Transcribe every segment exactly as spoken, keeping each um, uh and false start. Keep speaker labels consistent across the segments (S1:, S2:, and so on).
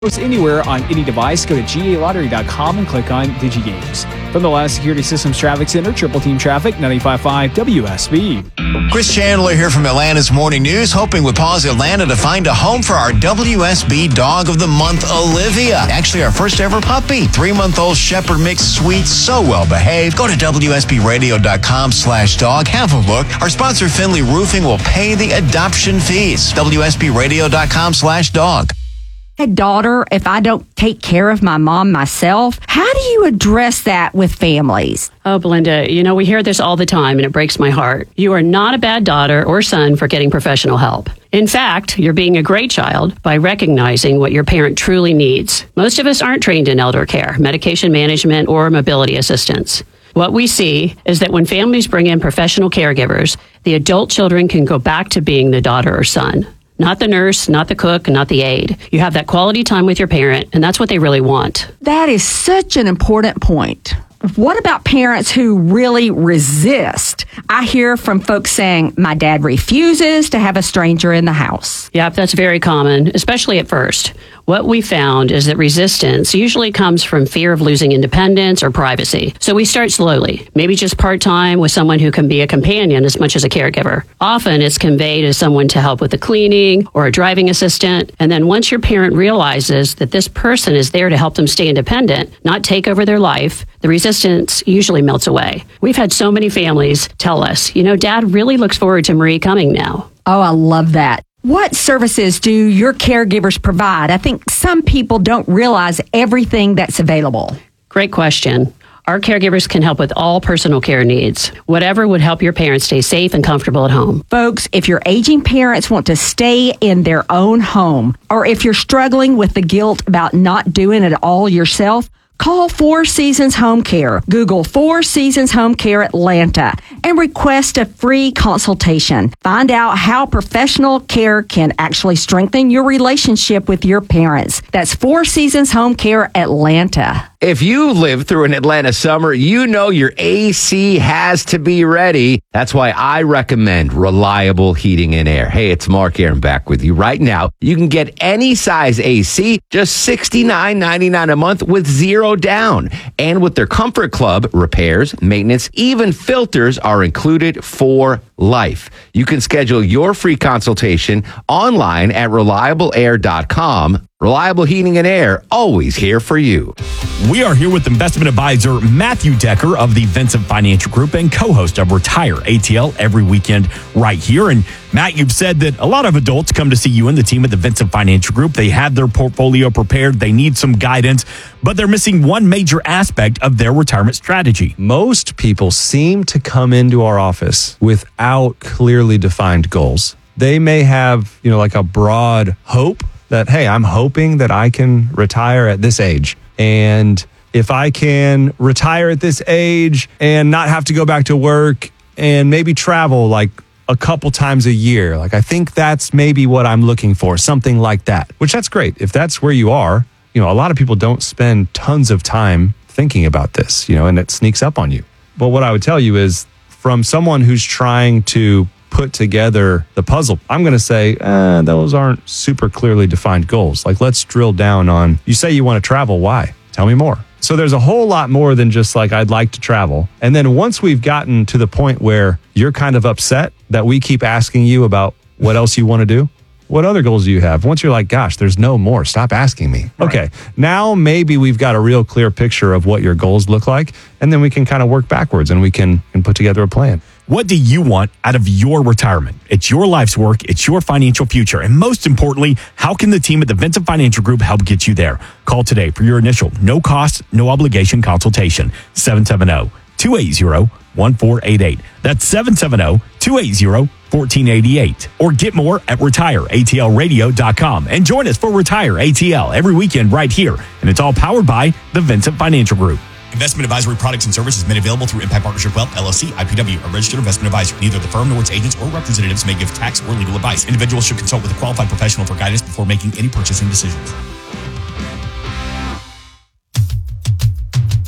S1: Anywhere on any device, go to G A lottery dot com and click on DigiGames. From the Last Security Systems Traffic Center, Triple Team Traffic, ninety-five point five W S B.
S2: Chris Chandler here from Atlanta's Morning News, hoping with Pause Atlanta to find a home for our W S B Dog of the Month, Olivia. Actually, our first ever puppy. Three-month-old Shepherd mix, sweet, so well behaved. Go to W S B radio dot com slash dog. Have a look. Our sponsor, Finley Roofing, will pay the adoption fees. W S B radio dot com slash dog.
S3: Hey, daughter, if I don't take care of my mom myself, how do you address that with families?
S4: Oh, Belinda, you know, we hear this all the time, and it breaks my heart. You are not a bad daughter or son for getting professional help. In fact, you're being a great child by recognizing what your parent truly needs. Most of us aren't trained in elder care, medication management, or mobility assistance. What we see is that when families bring in professional caregivers, the adult children can go back to being the daughter or son. Not the nurse, not the cook, not the aide. You have that quality time with your parent, and that's what they really want.
S3: That is such an important point. What about parents who really resist? I hear from folks saying, my dad refuses to have a stranger in the house.
S4: Yep, that's very common, especially at first. What we found is that resistance usually comes from fear of losing independence or privacy. So we start slowly, maybe just part-time with someone who can be a companion as much as a caregiver. Often it's conveyed as someone to help with the cleaning or a driving assistant. And then once your parent realizes that this person is there to help them stay independent, not take over their life, the resistance usually melts away. We've had so many families tell us, you know, Dad really looks forward to Marie coming now.
S3: Oh, I love that. What services do your caregivers provide? I think some people don't realize everything that's available.
S4: Great question. Our caregivers can help with all personal care needs, whatever would help your parents stay safe and comfortable at home.
S3: Folks, if your aging parents want to stay in their own home, or if you're struggling with the guilt about not doing it all yourself, call Four Seasons Home Care. Google Four Seasons Home Care Atlanta and request a free consultation. Find out how professional care can actually strengthen your relationship with your parents. That's Four Seasons Home Care Atlanta.
S5: If you live through an Atlanta summer, you know your A C has to be ready. That's why I recommend Reliable Heating and Air. Hey, it's Mark Aaron back with you right now. You can get any size A C, just sixty-nine ninety-nine a month with zero down. And with their Comfort Club, repairs, maintenance, even filters are included for life. You can schedule your free consultation online at reliable air dot com. Reliable Heating and Air, always here for you.
S6: We are here with investment advisor Matthew Decker of the Vincent Financial Group and co-host of Retire A T L every weekend right here. And Matt, you've said that a lot of adults come to see you and the team at the Vincent Financial Group. They have their portfolio prepared. They need some guidance, but they're missing one major aspect of their retirement strategy.
S7: Most people seem to come into our office without clearly defined goals. They may have, you know, like a broad hope that, hey, I'm hoping that I can retire at this age. And if I can retire at this age and not have to go back to work and maybe travel like a couple times a year, like I think that's maybe what I'm looking for, something like that, which that's great. If that's where you are, you know, a lot of people don't spend tons of time thinking about this, you know, and it sneaks up on you. But what I would tell you is from someone who's trying to put together the puzzle, I'm going to say, eh, those aren't super clearly defined goals. Like, let's drill down on, you say you want to travel. Why? Tell me more. So there's a whole lot more than just like, I'd like to travel. And then once we've gotten to the point where you're kind of upset that we keep asking you about what else you want to do, what other goals do you have? Once you're like, gosh, there's no more, stop asking me. Right. Okay, now maybe we've got a real clear picture of what your goals look like, and then we can kind of work backwards and we can, can put together a plan.
S6: What do you want out of your retirement? It's your life's work. It's your financial future. And most importantly, how can the team at the Vincent Financial Group help get you there? Call today for your initial no cost, no obligation consultation. seven seven zero, two eight zero, one four eight eight. That's seven seven zero, two eight zero, one four eight eight. Or get more at retire A T L radio dot com. And join us for Retire A T L every weekend right here. And it's all powered by the Vincent Financial Group.
S8: Investment advisory products and services made available through Impact Partnership Wealth, L L C, I P W, a registered investment advisor. Neither the firm nor its agents or representatives may give tax or legal advice. Individuals should consult with a qualified professional for guidance before making any purchasing decisions.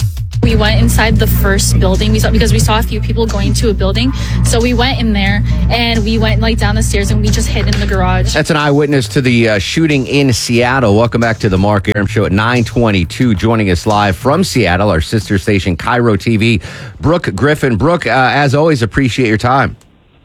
S9: We went inside the first building we saw because we saw a few people going to a building. So we went in there and we went like down the stairs and we just hid in the garage.
S5: That's an eyewitness to the uh, shooting in Seattle. Welcome back to the Mark Arum Show at nine twenty-two. Joining us live from Seattle, our sister station, Cairo T V, Brooke Griffin. Brooke, uh, as always, appreciate your time.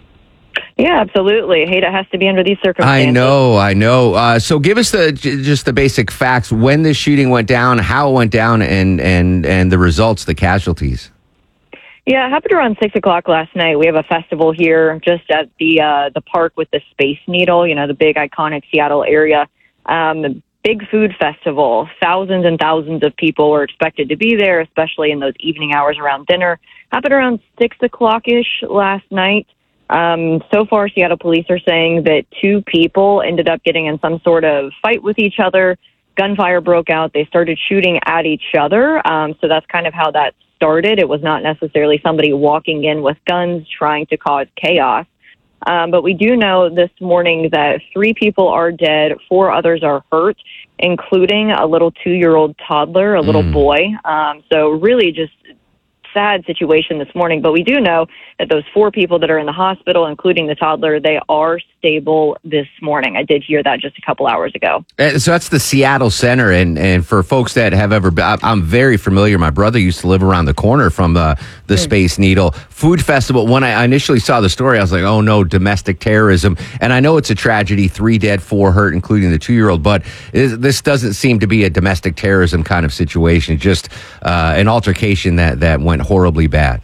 S10: Yeah, absolutely. Hate it has to be under these circumstances.
S5: I know, I know. Uh, so give us the j- just the basic facts. When this shooting went down, how it went down, and, and, and the results, the casualties.
S10: Yeah, it happened around six o'clock last night. We have a festival here just at the uh, the park with the Space Needle, you know, the big iconic Seattle area. Um, the big food festival. Thousands and thousands of people were expected to be there, especially in those evening hours around dinner. Happened around six o'clock-ish last night. Um, so far, Seattle police are saying that two people ended up getting in some sort of fight with each other. Gunfire broke out. They started shooting at each other. Um, so that's kind of how that started. It was not necessarily somebody walking in with guns trying to cause chaos. Um, but we do know this morning that three people are dead, four others are hurt, including a little two-year-old toddler, a little mm. boy. Um, so really just sad situation this morning, but we do know that those four people that are in the hospital, including the toddler, they are stable this morning. I did hear that just a couple hours ago.
S5: So that's the Seattle Center, and, and for folks that have ever been, I'm very familiar. My brother used to live around the corner from uh, the mm. Space Needle Food Festival. When I initially saw the story, I was like, oh no, domestic terrorism. And I know it's a tragedy, three dead, four hurt, including the two-year-old, but it, this doesn't seem to be a domestic terrorism kind of situation, just uh, an altercation that, that went horribly bad.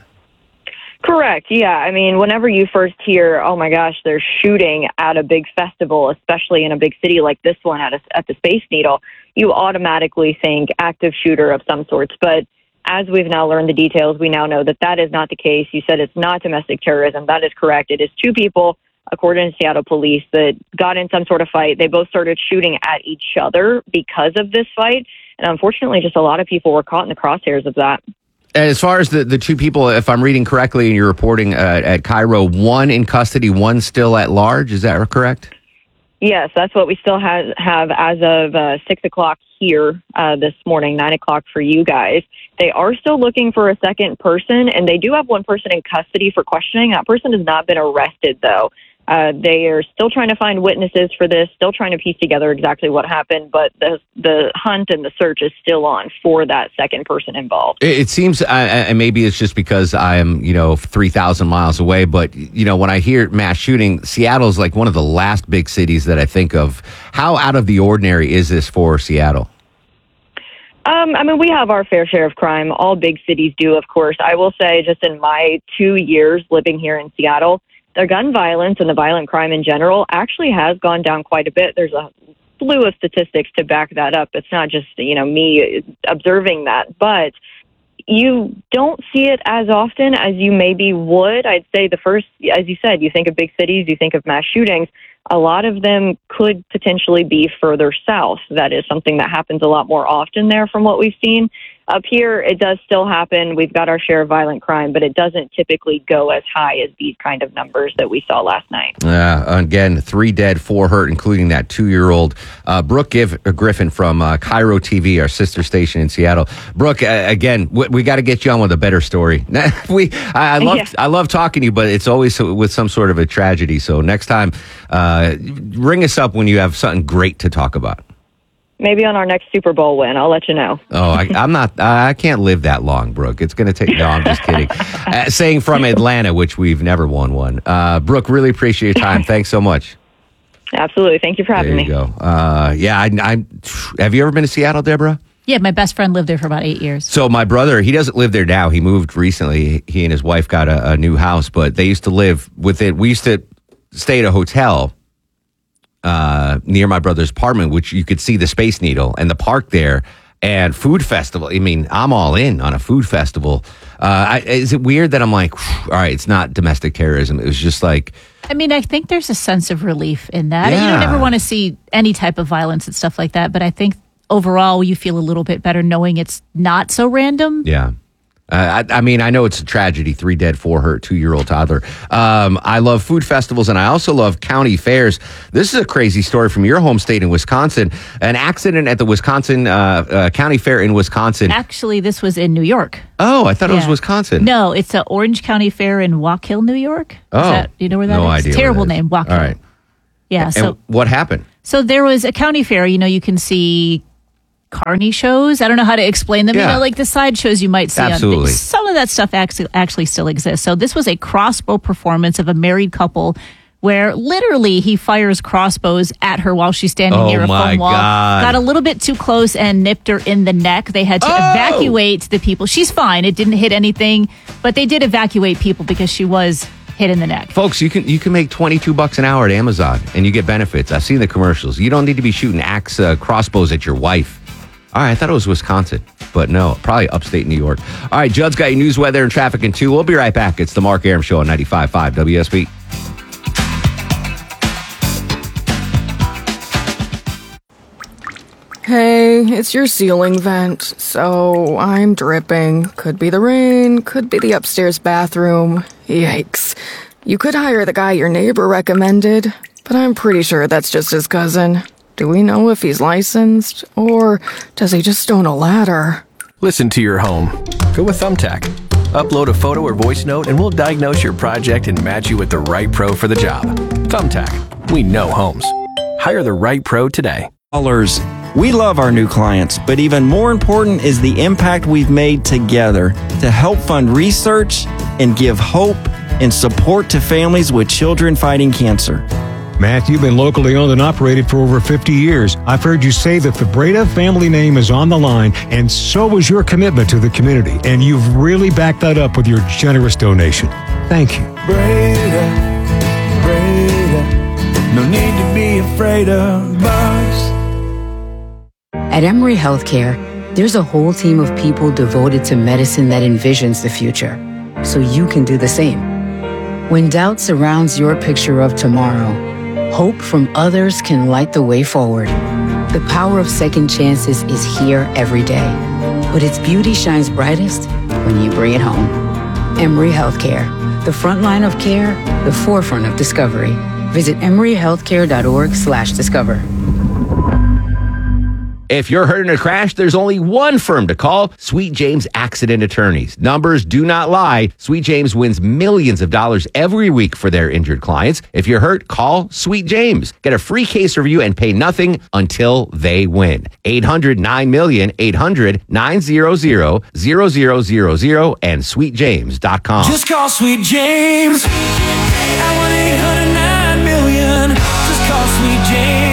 S10: Correct. Yeah. I mean, whenever you first hear, oh my gosh, they're shooting at a big festival, especially in a big city like this one at, a, at the Space Needle, you automatically think active shooter of some sorts. But as we've now learned the details, we now know that that is not the case. You said it's not domestic terrorism. That is correct. It is two people, according to Seattle police, that got in some sort of fight. They both started shooting at each other because of this fight. And unfortunately, just a lot of people were caught in the crosshairs of that.
S5: As far as the, the two people, if I'm reading correctly and you're reporting uh, at Cairo, one in custody, one still at large. Is that correct?
S10: Yes, that's what we still have, have as of uh, six o'clock here uh, this morning, nine o'clock for you guys. They are still looking for a second person, and they do have one person in custody for questioning. That person has not been arrested, though. Uh, they are still trying to find witnesses for this, still trying to piece together exactly what happened, but the the hunt and the search is still on for that second person involved.
S5: It, it seems, uh, and maybe it's just because I am, you know, three thousand miles away, but, you know, when I hear mass shooting, Seattle's like one of the last big cities that I think of. How out of the ordinary is this for Seattle?
S10: Um, I mean, we have our fair share of crime. All big cities do, of course. I will say, just in my two years living here in Seattle, the gun violence and the violent crime in general actually has gone down quite a bit. There's a slew of statistics to back that up. It's not just, you know, me observing that, but you don't see it as often as you maybe would. I'd say the first, as you said, you think of big cities, you think of mass shootings. A lot of them could potentially be further south. That is something that happens a lot more often there from what we've seen. Up here, it does still happen. We've got our share of violent crime, but it doesn't typically go as high as these kind of numbers that we saw last night.
S5: Uh, again, three dead, four hurt, including that two-year-old. Uh, Brooke Give- Griffin from uh, Cairo T V, our sister station in Seattle. Brooke, uh, again, we, we got to get you on with a better story. we, I, I love, yeah. I love talking to you, but it's always with some sort of a tragedy. So next time, uh, ring us up when you have something great to talk about.
S10: Maybe on our next Super Bowl win. I'll let you know.
S5: Oh, I, I'm not, I can't live that long, Brooke. It's going to take, no, I'm just kidding. Uh, saying from Atlanta, which we've never won one. Uh, Brooke, really appreciate your time. Thanks so much.
S10: Absolutely. Thank you for having me.
S5: There you me. go. Uh, yeah, I, I, have you ever been to Seattle, Deborah?
S11: Yeah, my best friend lived there for about eight years.
S5: So my brother, he doesn't live there now. He moved recently. He and his wife got a, a new house, but they used to live with it. We used to stay at a hotel Uh, near my brother's apartment, which you could see the Space Needle and the park there and food festival. I mean, I'm all in on a food festival. Uh, I, is it weird that I'm like, all right, it's not domestic terrorism. It was just like,
S11: I mean, I think there's a sense of relief in that.
S5: Yeah.
S11: You don't ever want to see any type of violence and stuff like that. But I think overall you feel a little bit better knowing it's not so random.
S5: Yeah. Uh, I, I mean, I know it's a tragedy, three dead, four hurt, two-year-old toddler. Um, I love food festivals, and I also love county fairs. This is a crazy story from your home state in Wisconsin. An accident at the Wisconsin uh, uh, County Fair in Wisconsin.
S11: Actually, this was in New York.
S5: Oh, I thought
S11: Yeah.
S5: it was Wisconsin.
S11: No, it's the Orange County Fair in Walk Hill, New York. Is
S5: Oh.
S11: that, you know where that
S5: No
S11: is?
S5: idea where
S11: Terrible
S5: that is.
S11: name, Walk
S5: All
S11: Hill.
S5: right.
S11: Yeah,
S5: And
S11: so
S5: what happened?
S11: so there was a county fair. You know, you can see carny shows. I don't know how to explain them.
S5: Yeah.
S11: You know, like the side shows you might see.
S5: Absolutely.
S11: On, some of that stuff actually actually still exists. So this was a crossbow performance of a married couple, where literally he fires crossbows at her while she's standing
S5: Oh,
S11: near a
S5: my
S11: foam wall.
S5: God.
S11: Got a little bit too close and nipped her in the neck. They had to
S5: Oh!
S11: evacuate the people. She's fine. It didn't hit anything, but they did evacuate people because she was hit in the neck.
S5: Folks, you can you can make twenty-two bucks an hour at Amazon, and you get benefits. I've seen the commercials. You don't need to be shooting axe uh, crossbows at your wife. All right, I thought it was Wisconsin, but no, probably upstate New York. All right, Judd's got your news, weather, and traffic in two. We'll be right back. It's the Mark Aram Show on ninety-five point five W S B.
S12: Hey, it's your ceiling vent, so I'm dripping. Could be the rain, could be the upstairs bathroom. Yikes. You could hire the guy your neighbor recommended, but I'm pretty sure that's just his cousin. Do we know if he's licensed, or does he just own a ladder?
S13: Listen to your home. Go with Thumbtack. Upload a photo or voice note, and we'll diagnose your project and match you with the right pro for the job. Thumbtack. We know homes. Hire the right pro today.
S14: We love our new clients, but even more important is the impact we've made together to help fund research and give hope and support to families with children fighting cancer.
S15: Matt, you've been locally owned and operated for over fifty years. I've heard you say that the Breda family name is on the line, and so is your commitment to the community. And you've really backed that up with your generous donation. Thank you.
S16: Breda, Breda, no need to be afraid of bugs.
S17: At Emory Healthcare, there's a whole team of people devoted to medicine that envisions the future, so you can do the same. When doubt surrounds your picture of tomorrow, hope from others can light the way forward. The power of second chances is here every day, but its beauty shines brightest when you bring it home. Emory Healthcare, the front line of care, the forefront of discovery. Visit emory healthcare dot org slash discover.
S5: If you're hurt in a crash, there's only one firm to call, Sweet James Accident Attorneys. Numbers do not lie. Sweet James wins millions of dollars every week for their injured clients. If you're hurt, call Sweet James. Get a free case review and pay nothing until they win. eight hundred nine million, eight hundred nine hundred, zero zero zero zero and sweet james dot com.
S16: Just call Sweet James at one eight hundred nine million. Just call Sweet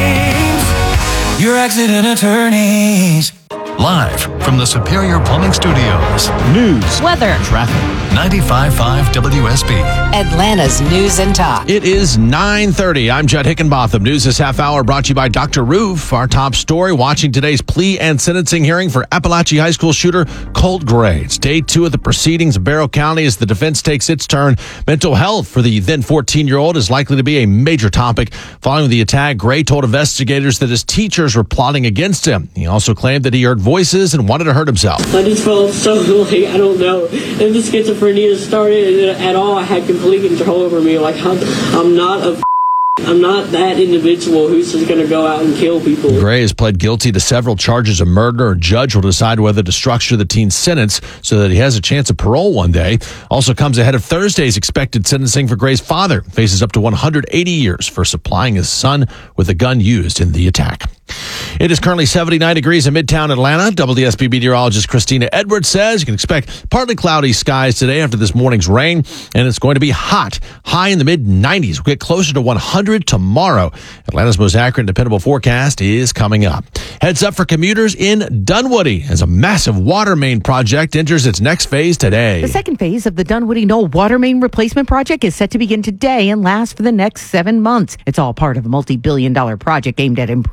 S16: James, your accident attorneys.
S18: Live from the Superior Plumbing Studios.
S19: News,
S11: weather,
S19: traffic.
S18: ninety-five point five W S B.
S20: Atlanta's News and Talk.
S19: It is nine thirty. I'm Judd Hickenbotham. News this half hour brought to you by Doctor Roof. Our top story, watching today's plea and sentencing hearing for Appalachia High School shooter Colt Gray. It's day two of the proceedings in Barrow County as the defense takes its turn. Mental health for the then fourteen-year-old is likely to be a major topic. Following the attack, Gray told investigators that his teachers were plotting against him. He also claimed that he heard voices and wanted to hurt himself.
S21: I just felt so like, I don't know, if the schizophrenia started at all, I had complete control over me. Like, I'm, I'm not a I'm not that individual who's just going to go out and kill people.
S19: Gray has pled guilty to several charges of murder. A judge will decide whether to structure the teen's sentence so that he has a chance of parole one day. Also comes ahead of Thursday's expected sentencing for Gray's father. Faces up to one hundred eighty years for supplying his son with a gun used in the attack. It is currently seventy-nine degrees in Midtown Atlanta. W S B meteorologist Christina Edwards says you can expect partly cloudy skies today after this morning's rain, and it's going to be hot, high in the mid nineties. We'll get closer to one hundred tomorrow. Atlanta's most accurate and dependable forecast is coming up. Heads up for commuters in Dunwoody as a massive water main project enters its next phase today.
S22: The second phase of the Dunwoody Knoll Water Main Replacement Project is set to begin today and last for the next seven months. It's all part of a multi-billion dollar project aimed at improving the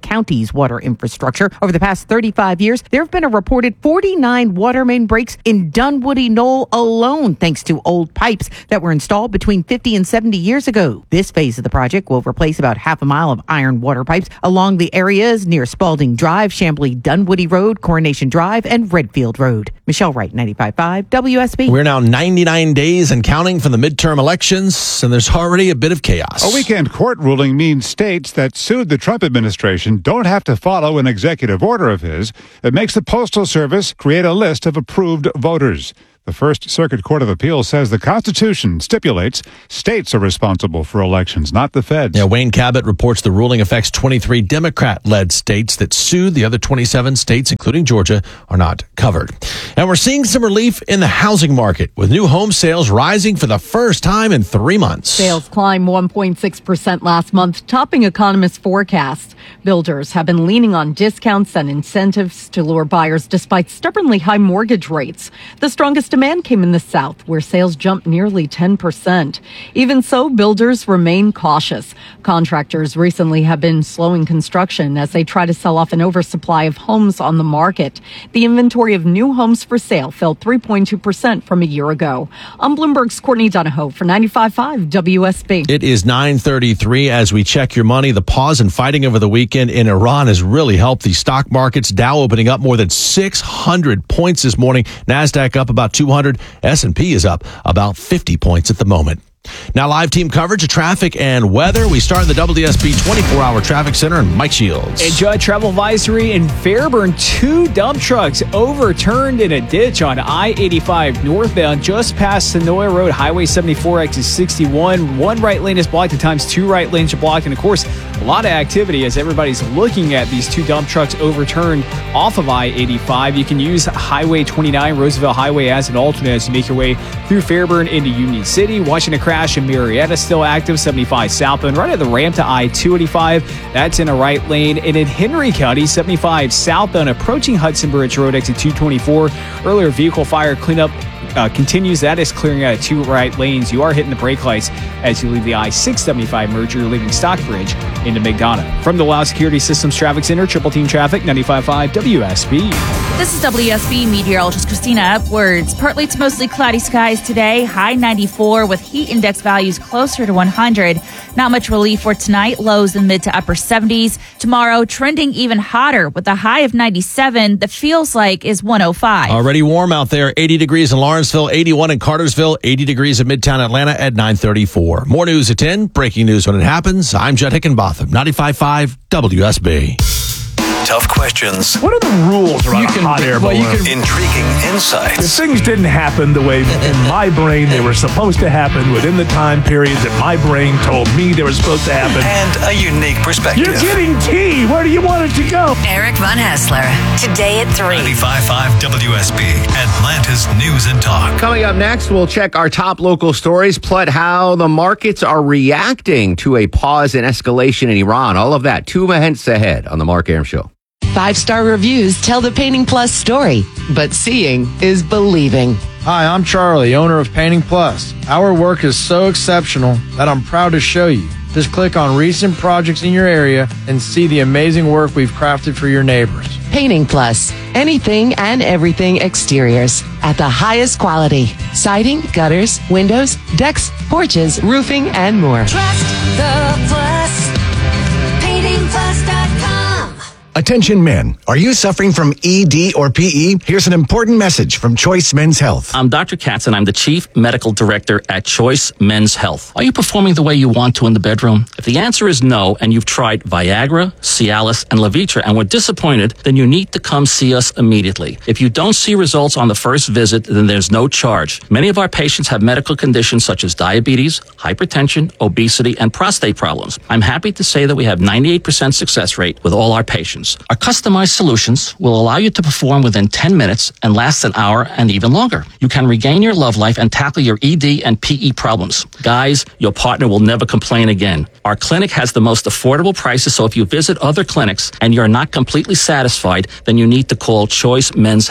S22: County's water infrastructure. Over the past thirty-five years, there have been a reported forty-nine water main breaks in Dunwoody Knoll alone, thanks to old pipes that were installed between fifty and seventy years ago. This phase of the project will replace about half a mile of iron water pipes along the areas near Spalding Drive, Chamblee Dunwoody Road, Coronation Drive, and Redfield Road. Michelle Wright, ninety-five point five W S B.
S19: We're now ninety-nine days and counting from the midterm elections, and there's already a bit of chaos.
S1: A weekend court ruling means states that sued the Trump administration don't have to follow an executive order of his. It makes the Postal Service create a list of approved voters. The First Circuit Court of Appeals says the Constitution stipulates states are responsible for elections, not the feds.
S19: Yeah, Wayne Cabot reports the ruling affects twenty-three Democrat-led states that sued. The other twenty-seven states, including Georgia, are not covered. And we're seeing some relief in the housing market, with new home sales rising for the first time in three months.
S2: Sales climbed one point six percent last month, topping economists' forecasts. Builders have been leaning on discounts and incentives to lure buyers despite stubbornly high mortgage rates. The strongest demand came in the South, where sales jumped nearly ten percent. Even so, builders remain cautious. Contractors recently have been slowing construction as they try to sell off an oversupply of homes on the market. The inventory of new homes for sale fell three point two percent from a year ago. I'm Bloomberg's Courtney Donahoe for ninety-five point five W S B.
S19: It is nine thirty-three as we check your money. The pause in fighting over the weekend in Iran has really helped the stock markets. Dow opening up more than six hundred points this morning. NASDAQ up about two hundred. S and P is up about fifty points at the moment. Now, live team coverage of traffic and weather. We start in the W D S B twenty-four hour traffic center and Mike Shields.
S23: Enjoy travel advisory in Fairburn. Two dump trucks overturned in a ditch on I eighty-five northbound just past Sonoy Road, Highway seventy-four, exit sixty-one. One right lane is blocked, at times two right lanes are blocked. And of course, a lot of activity as everybody's looking at these two dump trucks overturned off of I eighty-five. You can use Highway twenty-nine, Roosevelt Highway, as an alternate as you make your way through Fairburn into Union City. Watching a crash in Marietta, still active, seventy-five southbound, right at the ramp to I two eighty-five. That's in a right lane. And in Henry County, seventy-five southbound, approaching Hudson Bridge Road, exit two twenty-four. Earlier vehicle fire cleanup uh, continues. That is clearing out of two right lanes. You are hitting the brake lights as you leave the I six seventy-five merger, leaving Stockbridge into McDonough. From the Wow Security Systems Traffic Center, Triple Team Traffic, ninety-five point five W S B.
S24: This is W S B meteorologist Christina Upwards. Partly to mostly cloudy skies today. High ninety-four with heat index values closer to one hundred. Not much relief for tonight. Lows in mid to upper seventies. Tomorrow trending even hotter with a high of ninety-seven. That feels like is one oh five.
S19: Already warm out there. eighty degrees in Lawrenceville, eighty-one in Cartersville, eighty degrees in Midtown Atlanta at nine thirty-four. More news at ten. Breaking news when it happens. I'm Judd Hickenbotham, ninety-five point five W S B.
S18: Tough questions.
S25: What are the rules around
S18: You
S25: a
S18: can-
S25: hot air
S18: well,
S25: balloon?
S18: you can- Intriguing insights.
S25: If things didn't happen the way in my brain they were supposed to happen within the time period that my brain told me they were supposed to happen.
S18: And a unique perspective.
S25: You're getting tea. Where do you want it to go?
S20: Eric Von Hassler, today at three.
S18: ninety-five point five W S B, Atlanta's News and Talk.
S5: Coming up next, we'll check our top local stories, plus how the markets are reacting to a pause in escalation in Iran. All of that, two minutes ahead on the Mark Arum Show.
S20: Five-star reviews tell the Painting Plus story, but seeing is believing.
S26: Hi, I'm Charlie, owner of Painting Plus. Our work is so exceptional that I'm proud to show you. Just click on recent projects in your area and see the amazing work we've crafted for your neighbors.
S20: Painting Plus, anything and everything exteriors at the highest quality. Siding, gutters, windows, decks, porches, roofing, and more.
S27: Trust the Plus. Painting Plus dot com.
S28: Attention men, are you suffering from E D or P E? Here's an important message from Choice Men's Health.
S29: I'm Doctor Katz, and I'm the Chief Medical Director at Choice Men's Health. Are you performing the way you want to in the bedroom? If the answer is no, and you've tried Viagra, Cialis, and Levitra and were disappointed, then you need to come see us immediately. If you don't see results on the first visit, then there's no charge. Many of our patients have medical conditions such as diabetes, hypertension, obesity, and prostate problems. I'm happy to say that we have ninety-eight percent success rate with all our patients. Our customized solutions will allow you to perform within ten minutes and last an hour and even longer. You can regain your love life and tackle your E D and P E problems. Guys, your partner will never complain again. Our clinic has the most affordable prices, so if you visit other clinics and you're not completely satisfied, then you need to call Choice Men's Health.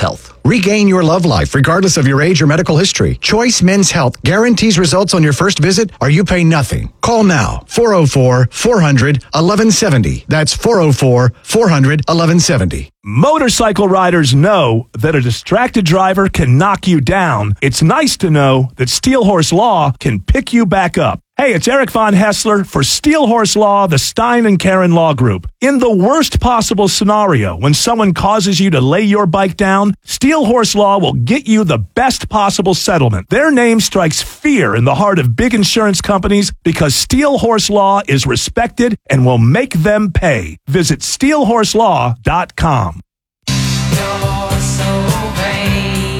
S28: Regain your love life regardless of your age or medical history. Choice Men's Health guarantees results on your first visit or you pay nothing. Call now, four oh four, four hundred, eleven seventy. That's four oh four, four hundred, eleven seventy.
S25: Motorcycle riders know that a distracted driver can knock you down. It's nice to know that Steel Horse Law can pick you back up. Hey, it's Eric Von Hessler for Steel Horse Law, the Stein and Karen Law Group. In the worst possible scenario, when someone causes you to lay your bike down, Steel Horse Law will get you the best possible settlement. Their name strikes fear in the heart of big insurance companies because Steel Horse Law is respected and will make them pay. Visit steel horse law dot com.
S27: You're so vain.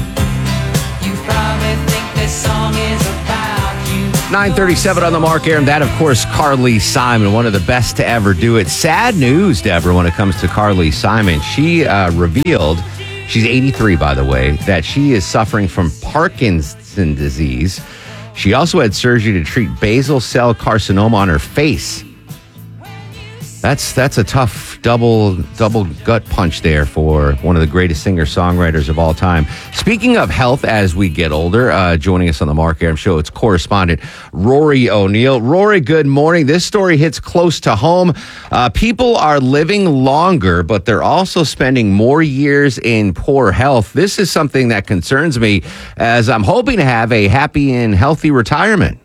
S27: You probably think this song is about you.
S5: nine thirty-seven on the Mark Air, and that, of course, Carly Simon, one of the best to ever do it. Sad news, Deborah, when it comes to Carly Simon. She uh, revealed, she's eighty-three, by the way, that she is suffering from Parkinson's disease. She also had surgery to treat basal cell carcinoma on her face. That's that's a tough double double gut punch there for one of the greatest singer-songwriters of all time. Speaking of health as we get older, uh, joining us on the Mark Aram Show, it's correspondent Rory O'Neill. Rory, good morning. This story hits close to home. Uh, people are living longer, but they're also spending more years in poor health. This is something that concerns me, as I'm hoping to have a happy and healthy retirement.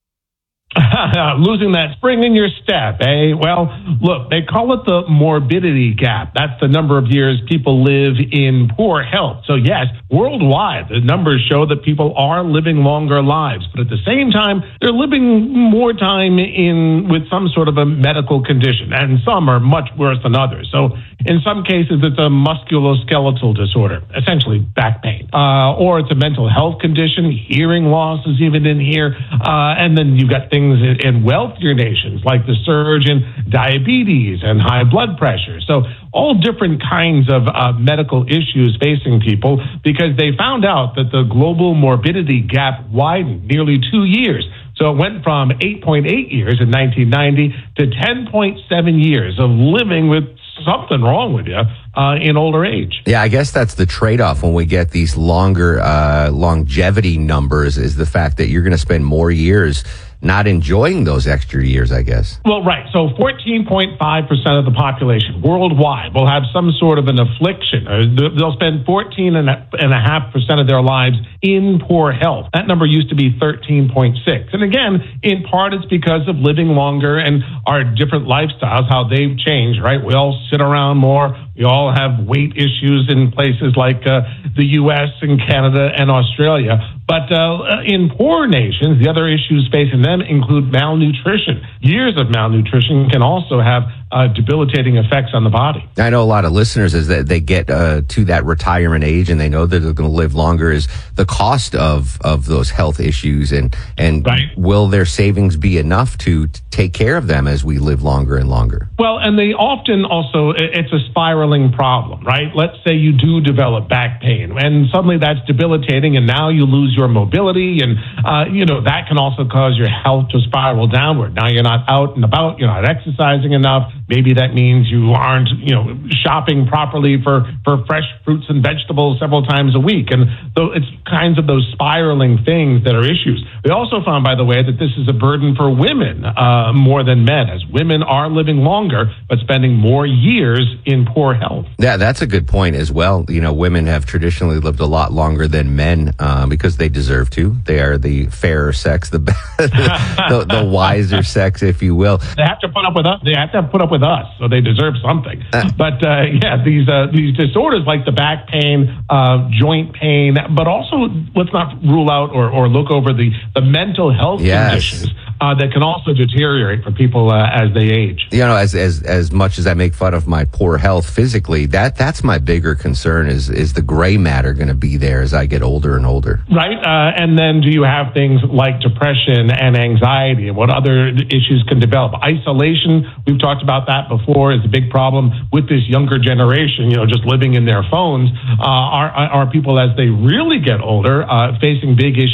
S3: Losing that spring in your step, eh? Well, look, they call it the morbidity gap. That's the number of years people live in poor health. So yes, worldwide, the numbers show that people are living longer lives, but at the same time, they're living more time in with some sort of a medical condition, and some are much worse than others. So in some cases, it's a musculoskeletal disorder, essentially back pain, uh, or it's a mental health condition. Hearing loss is even in here, uh, and then you've got things in, in wealthier nations like the surge in diabetes and high blood pressure. So all different kinds of uh, medical issues facing people, because they found out that the global morbidity gap widened nearly two years. So it went from eight point eight years in nineteen ninety to ten point seven years of living with something wrong with you uh, in older age.
S5: Yeah, I guess that's the trade-off when we get these longer uh, longevity numbers, is the fact that you're going to spend more years not enjoying those extra years, I guess.
S3: Well, right. So fourteen point five percent of the population worldwide will have some sort of an affliction. They'll spend fourteen and a half percent of their lives in poor health. That number used to be thirteen point six. And again, in part, it's because of living longer and our different lifestyles, how they've changed, right? We all sit around more. We all have weight issues in places like uh, the U S and Canada and Australia. But uh, in poor nations, the other issues facing them include malnutrition. Years of malnutrition can also have uh, debilitating effects on the body.
S5: I know a lot of listeners, as that they get uh, to that retirement age and they know that they're going to live longer, is the cost of, of those health issues, and, and right. Will their savings be enough to take care of them as we live longer and longer?
S3: Well, and they often also, it's a spiraling problem, right? Let's say you do develop back pain and suddenly that's debilitating and now you lose your mobility, and uh, you know, that can also cause your health to spiral downward. Now you're not out and about, you're not exercising enough. Maybe that means you aren't, you know, shopping properly for, for fresh fruits and vegetables several times a week. And so it's kinds of those spiraling things that are issues. We also found, by the way, that this is a burden for women uh, more than men, as women are living longer but spending more years in poor health.
S5: Yeah, that's a good point as well. You know, women have traditionally lived a lot longer than men uh, because they deserve to. They are the fairer sex, the, the the wiser sex, if you will.
S3: They have to put up with us. They have to put up with us, so they deserve something. Uh, but uh, yeah, these uh, these disorders like the back pain, uh, joint pain, but also let's not rule out or, or look over the, the mental health yes. conditions uh, that can also deteriorate for people uh, as they age.
S5: You know, as as as much as I make fun of my poor health physically, that that's my bigger concern. Is is the gray matter going to be there as I get older and older?
S3: Right, uh, and then do you have things like depression and anxiety, and what other issues can develop? Isolation, we've talked about that before, is a big problem with this younger generation, you know, just living in their phones. Uh, are, are people, as they really get older, uh, facing big issues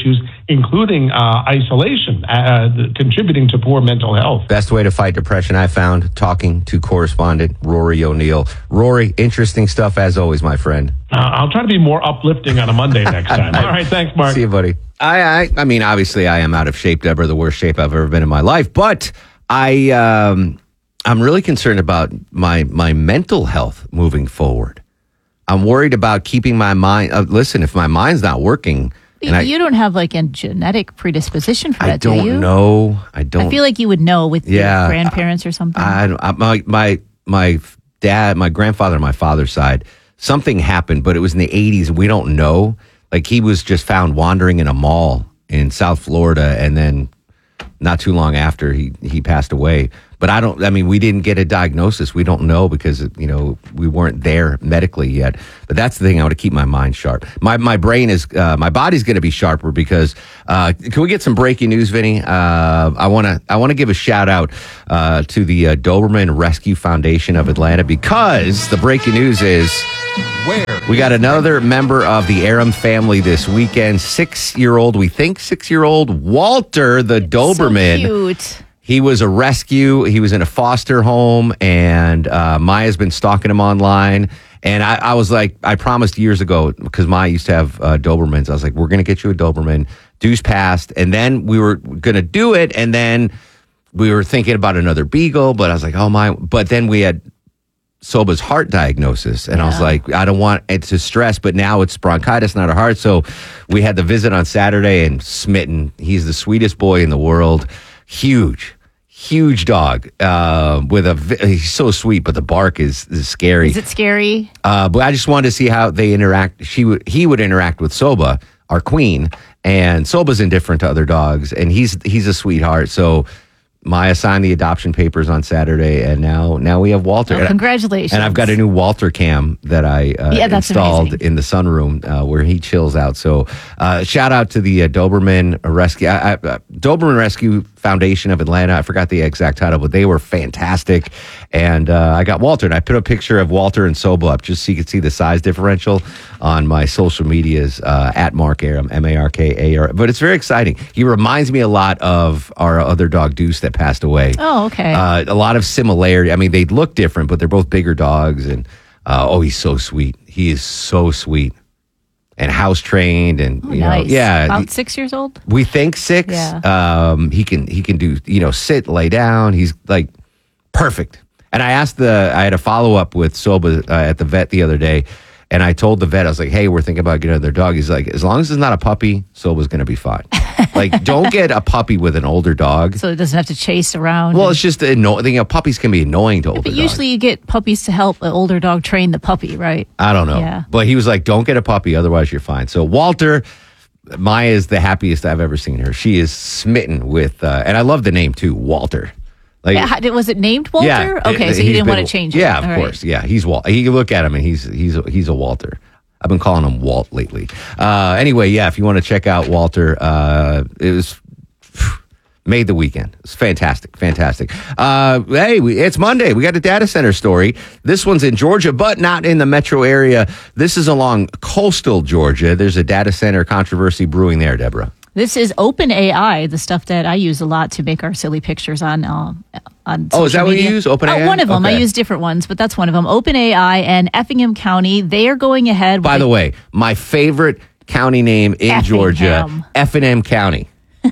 S3: including uh, isolation, uh, contributing to poor mental health.
S5: Best way to fight depression, I found, talking to correspondent Rory O'Neill. Rory, interesting stuff as always, my friend.
S3: Uh, I'll try to be more uplifting on a Monday next time. All right, thanks, Mark.
S5: See you, buddy. I, I, I mean, obviously, I am out of shape, Deborah, the worst shape I've ever been in my life. But I, um, I'm really concerned about my my mental health moving forward. I'm worried about keeping my mind. Uh, listen, if my mind's not working, and
S11: you,
S5: I,
S11: you don't have like a genetic predisposition for
S5: I
S11: that,
S5: don't
S11: do you?
S5: know. I don't.
S11: I feel like you would know with
S5: Yeah,
S11: your grandparents or something.
S5: I, I, my my my dad, my grandfather on my father's side, something happened, but it was in the eighties. We don't know. Like he was just found wandering in a mall in South Florida, and then not too long after he he passed away. But I don't. I mean, we didn't get a diagnosis. We don't know because you know we weren't there medically yet. But that's the thing. I want to keep my mind sharp. My my brain is. Uh, my body's going to be sharper because. Uh, can we get some breaking news, Vinny? Uh, I want to. I want to give a shout out uh, to the uh, Doberman Rescue Foundation of Atlanta because the breaking news is. Where we got another member of the Aram family this weekend. Six-year-old, we think six-year-old Walter the Doberman.
S11: So cute.
S5: He was a rescue. He was in a foster home, and uh, Maya's been stalking him online. And I, I was like, I promised years ago, because Maya used to have uh, Dobermans. I was like, we're going to get you a Doberman. Dues passed. And then we were going to do it. And then we were thinking about another Beagle. But I was like, oh, my. But then we had Soba's heart diagnosis. And yeah. I was like, I don't want it to stress. But now it's bronchitis, not a heart. So we had the visit on Saturday, and Smitten, he's the sweetest boy in the world. Huge, huge dog. Uh, with a, he's so sweet, but the bark is, is scary.
S11: Is it scary?
S5: Uh, but I just wanted to see how they interact. She would, he would interact with Soba, our queen, and Soba's indifferent to other dogs, and he's he's a sweetheart. So Maya signed the adoption papers on Saturday, and now now we have Walter.
S11: Oh, congratulations!
S5: And I've got a new Walter cam that I uh,
S11: yeah, that's
S5: installed
S11: amazing.
S5: in the sunroom uh, where he chills out. So uh, shout out to the uh, Doberman Rescue I, I, uh, Doberman Rescue Foundation of Atlanta. I forgot the exact title, but they were fantastic. And uh, I got Walter, and I put a picture of Walter and Soba up just so you can see the size differential on my social medias uh, at Mark Aram, M A R K A R. But it's very exciting. He reminds me a lot of our other dog, Deuce, that passed away.
S11: Oh, okay.
S5: Uh, a lot of similarity. I mean, they look different, but they're both bigger dogs. And uh, oh, he's so sweet. He is so sweet and house trained, and
S11: oh,
S5: you know,
S11: nice.
S5: yeah,
S11: About
S5: he,
S11: six years old.
S5: we think six.
S11: Yeah.
S5: Um, he can he can do you know sit, lay down. He's like perfect. And I asked the I had a follow up with Soba uh, at the vet the other day. And I told the vet, I was like, hey, we're thinking about getting another dog. He's like, as long as it's not a puppy, Soba's going to be fine. Like, don't get a puppy with an older dog.
S11: So it doesn't have to chase around.
S5: Well, it's just annoying. You know, puppies can be annoying to older
S11: But
S5: dogs.
S11: usually you get puppies to help an older dog train the puppy, right?
S5: I don't know.
S11: Yeah.
S5: But he was like, don't get a puppy, otherwise you're fine. So Walter, Maya is the happiest I've ever seen her. She is smitten with, uh, and I love the name too, Walter. Like,
S11: Yeah, how- was it named Walter?
S5: Yeah,
S11: okay, so
S5: he's
S11: you didn't
S5: been-
S11: want to change it.
S5: Yeah, of
S11: All right.
S5: course. Yeah, he's Walt. You look at him and he's he's he's a Walter. I've been calling him Walt lately. Uh, anyway, yeah, if you want to check out Walter, uh, it was made the weekend. It's fantastic, fantastic. Uh, hey, we, it's Monday. We got a data center story. This one's in Georgia, but not in the metro area. This is along coastal Georgia. There's a data center controversy brewing there, Deborah.
S11: This is OpenAI, the stuff that I use a lot to make our silly pictures on. Uh, on
S5: Oh, is that
S11: social
S5: what you
S11: media.
S5: use? OpenAI?
S11: Oh, one of them. I
S5: Okay.
S11: use different ones, but that's one of them. OpenAI and Effingham County, they are going ahead.
S5: By
S11: with
S5: the way, my favorite county name in Georgia, Effingham County.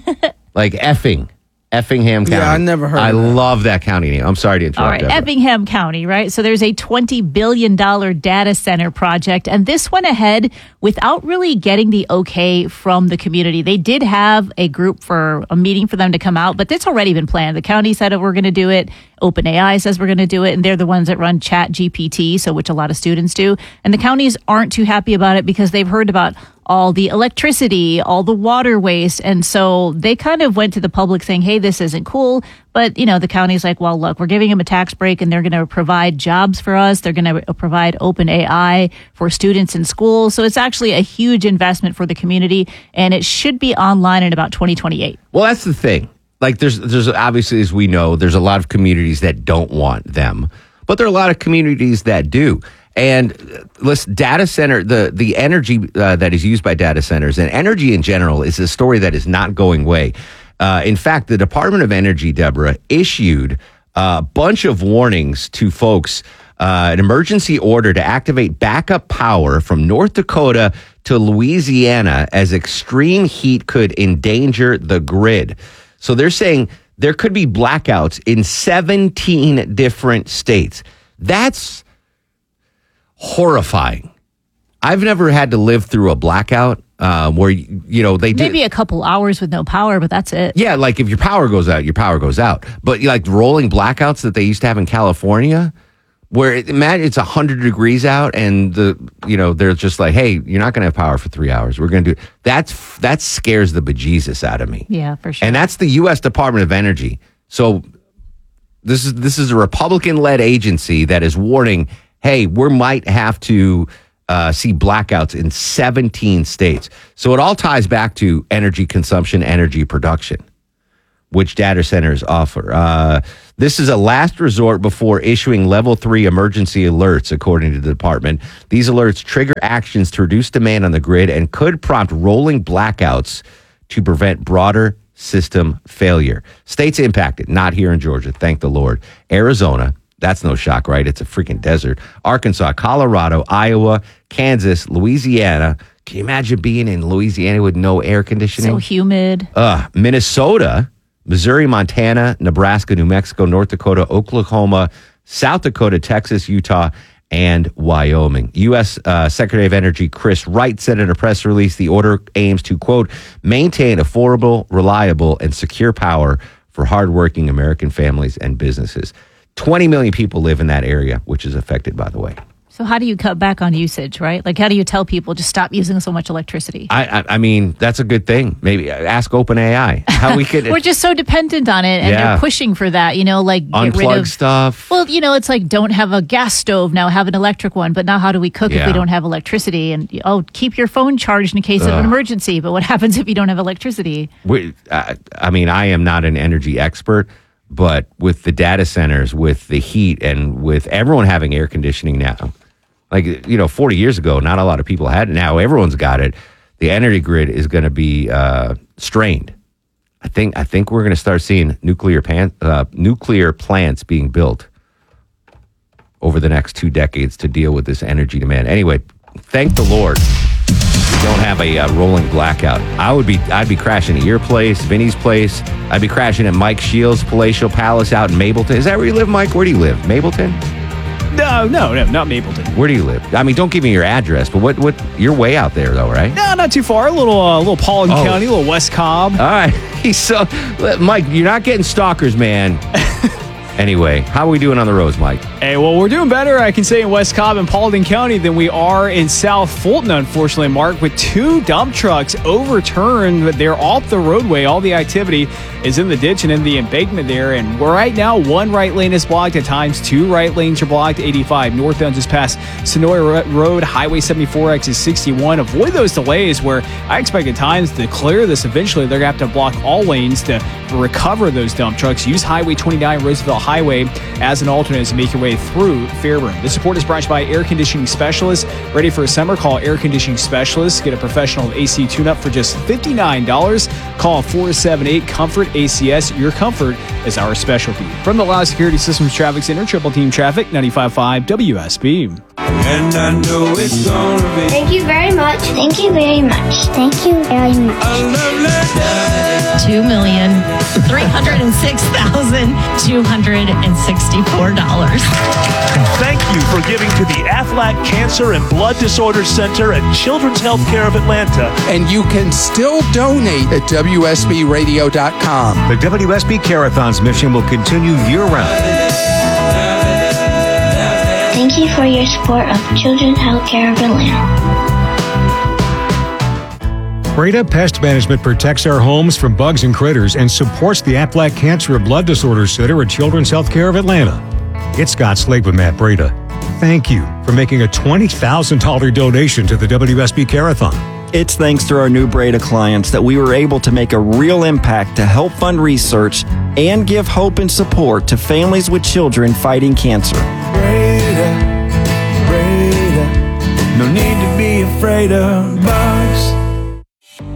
S5: Like effing. Effingham County.
S4: Yeah, I never heard
S5: I
S4: of that.
S5: love that county name. I'm sorry to interrupt.
S11: All right,
S5: Deborah.
S11: Effingham County, right? So there's a twenty billion dollars data center project, and this went ahead without really getting the okay from the community. They did have a group for a meeting for them to come out, but it's already been planned. The county said, oh, we're going to do it. OpenAI says we're going to do it, and they're the ones that run Chat G P T, so which a lot of students do. And the counties aren't too happy about it because they've heard about all the electricity, all the water waste. And so they kind of went to the public saying, hey, this isn't cool. But, you know, the county's like, well, look, we're giving them a tax break and they're going to provide jobs for us. They're going to provide OpenAI for students in schools. So it's actually a huge investment for the community, and it should be online in about twenty twenty-eight.
S5: Well, that's the thing. Like, there's, there's obviously, as we know, there's a lot of communities that don't want them, but there are a lot of communities that do. And uh, listen, data center, the, the energy uh, that is used by data centers and energy in general is a story that is not going away. Uh, in fact, the Department of Energy, Deborah, issued a bunch of warnings to folks, uh, an emergency order to activate backup power from North Dakota to Louisiana as extreme heat could endanger the grid. So they're saying there could be blackouts in seventeen different states. That's horrifying. I've never had to live through a blackout uh, where, you know, they do.
S11: Maybe a couple hours with no power, but that's it.
S5: Yeah, like if your power goes out, your power goes out. But like rolling blackouts that they used to have in California, where it, imagine it's one hundred degrees out and the, you know, they're just like, hey, you're not going to have power for three hours. We're going to do it. That's, that scares the bejesus out of me.
S11: Yeah, for sure.
S5: And that's the U S Department of Energy. So this is this is a Republican-led agency that is warning, hey, we might have to uh, see blackouts in seventeen states. So it all ties back to energy consumption, energy production, which data centers offer. Uh, this is a last resort before issuing level three emergency alerts, according to the department. These alerts trigger actions to reduce demand on the grid and could prompt rolling blackouts to prevent broader system failure. States impacted, not here in Georgia, thank the Lord. Arizona, that's no shock, right? It's a freaking desert. Arkansas, Colorado, Iowa, Kansas, Louisiana. Can you imagine being in Louisiana with no air conditioning?
S11: So humid.
S5: Uh, Minnesota, Missouri, Montana, Nebraska, New Mexico, North Dakota, Oklahoma, South Dakota, Texas, Utah, and Wyoming. U S Uh, Secretary of Energy Chris Wright said in a press release, the order aims to, quote, maintain affordable, reliable, and secure power for hardworking American families and businesses. twenty million people live in that area, which is affected, by the way.
S11: So how do you cut back on usage, right? Like, how do you tell people just stop using so much electricity?
S5: I, I, I mean, that's a good thing. Maybe ask OpenAI how we could.
S11: We're just so dependent on it, and
S5: Yeah.
S11: they're pushing for that. You know, like get rid
S5: unplug
S11: of
S5: stuff.
S11: Well, you know, it's like don't have a gas stove now, have an electric one. But now, how do we cook if
S5: Yeah.
S11: we don't have electricity? And oh, keep your phone charged in case of
S5: Ugh.
S11: an emergency. But what happens if you don't have electricity?
S5: We, I, I mean, I am not an energy expert, but with the data centers, with the heat, and with everyone having air conditioning now, like, you know, forty years ago, not a lot of people had it. Now everyone's got it. The energy grid is going to be uh, strained. I think. I think we're going to start seeing nuclear pan, uh, nuclear plants being built over the next two decades to deal with this energy demand. Anyway, thank the Lord we don't have a uh, rolling blackout. I would be. I'd be crashing at your place, Vinny's place. I'd be crashing at Mike Shields' palatial palace out in Mableton. Is that where you live, Mike? Where do you live? Mableton?
S23: No, no, no, not Mapleton.
S5: Where do you live? I mean, don't give me your address, but what? What? You're way out there, though, right?
S23: No, not too far. A little, uh, little Paulding
S5: Oh.
S23: County, a little West Cobb.
S5: All right. He's so Mike. You're not getting stalkers, man. Anyway, how are we doing on the roads, Mike?
S23: Hey, well, we're doing better, I can say, in West Cobb and Paulding County than we are in South Fulton, unfortunately, Mark, with two dump trucks overturned, but they're off the roadway. All the activity is in the ditch and in the embankment there, and we're right now, one right lane is blocked at times, two right lanes are blocked, eighty-five northbound just past Sonoy Road, Highway seventy-four, exit sixty-one. Avoid those delays where I expect at times to clear this eventually. They're going to have to block all lanes to recover those dump trucks. Use Highway twenty-nine, Roosevelt Highway as an alternate as you make your way through Fairburn. The support is brought to you by Air Conditioning Specialists. Ready for a summer? Call Air Conditioning Specialists. Get a professional A C tune-up for just fifty-nine dollars. Call four seven eight, COMFORT A C S. Your comfort is our specialty. From the Loud Security Systems Traffic Center, Triple Team Traffic, ninety-five point five W S B.
S16: And I know it's gonna be
S4: Thank you very much. Thank you very much. Thank you very much.
S16: a lovely day.
S6: Two million three hundred and six thousand two hundred and sixty-four dollars.
S25: Thank you for giving to the Aflac Cancer and Blood Disorders Center at Children's Healthcare of Atlanta.
S7: And you can still donate at W S B radio dot com.
S15: The W S B Carathon's mission will continue year-round.
S4: Thank you for your support of Children's Healthcare of Atlanta.
S15: Breda Pest Management protects our homes from bugs and critters and supports the Aflac Cancer and Blood Disorders Center at Children's Healthcare of Atlanta. It's Scott Slade with Matt Breda. Thank you for making a twenty thousand dollars donation to the W S B Carathon.
S8: It's thanks to our new Breda clients that we were able to make a real impact to help fund research and give hope and support to families with children fighting cancer.
S16: Breda, Breda. No need to be afraid of bugs.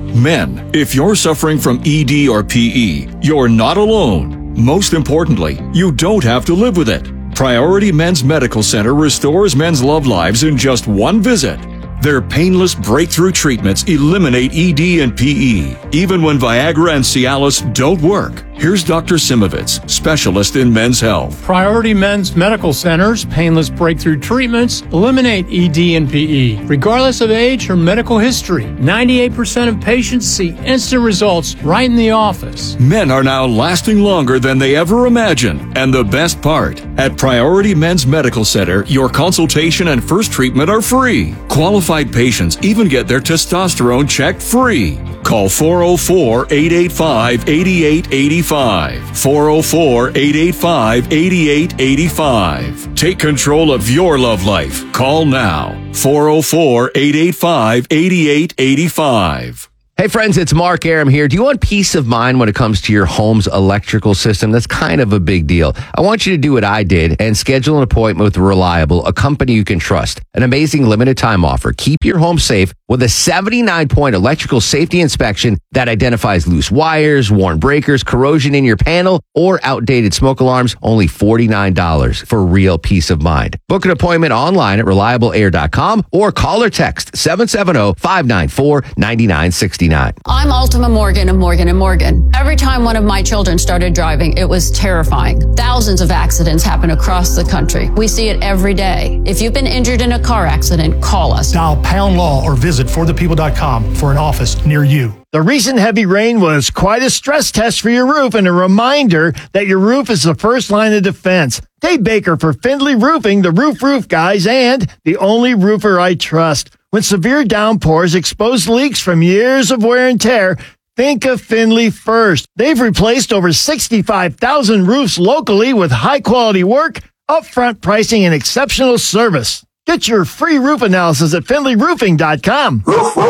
S1: Men, if you're suffering from E D or P E, you're not alone. Most importantly, you don't have to live with it. Priority Men's Medical Center restores men's love lives in just one visit. Their painless breakthrough treatments eliminate E D and P E, even when Viagra and Cialis don't work. Here's Doctor Simovitz, specialist in men's health.
S9: Priority Men's Medical Center's painless breakthrough treatments eliminate E D and P E, regardless of age or medical history. ninety-eight percent of patients see instant results right in the office.
S1: Men are now lasting longer than they ever imagined. And the best part, at Priority Men's Medical Center, your consultation and first treatment are free. Qualified patients even get their testosterone checked free. Call four oh four, eight eight five, eight eight eight five. four oh four, eight eight five, eight eight eight five. Take control of your love life. Call now. four oh four, eight eight five, eight eight eight five.
S5: Hey friends, it's Mark Aram here. Do you want peace of mind when it comes to your home's electrical system? That's kind of a big deal. I want you to do what I did and schedule an appointment with Reliable, a company you can trust. An amazing limited time offer. Keep your home safe with a seventy-nine point electrical safety inspection that identifies loose wires, worn breakers, corrosion in your panel, or outdated smoke alarms. Only forty-nine dollars for real peace of mind. Book an appointment online at reliable air dot com or call or text seven seven zero, five nine four, nine nine six nine.
S10: I'm Ultima Morgan of Morgan and Morgan. Every time one of my children started driving, it was terrifying. Thousands of accidents happen across the country. We see it every day. If you've been injured in a car accident, call us.
S12: Dial pound law or visit for the people dot com for an office near you.
S13: The recent heavy rain was quite a stress test for your roof and a reminder that your roof is the first line of defense. Dave Baker for Findlay Roofing, the Roof Roof Guys, and the only roofer I trust. When severe downpours expose leaks from years of wear and tear, think of Findlay first. They've replaced over sixty-five thousand roofs locally with high-quality work, upfront pricing, and exceptional service. Get your free roof analysis at Findlay Roofing dot com.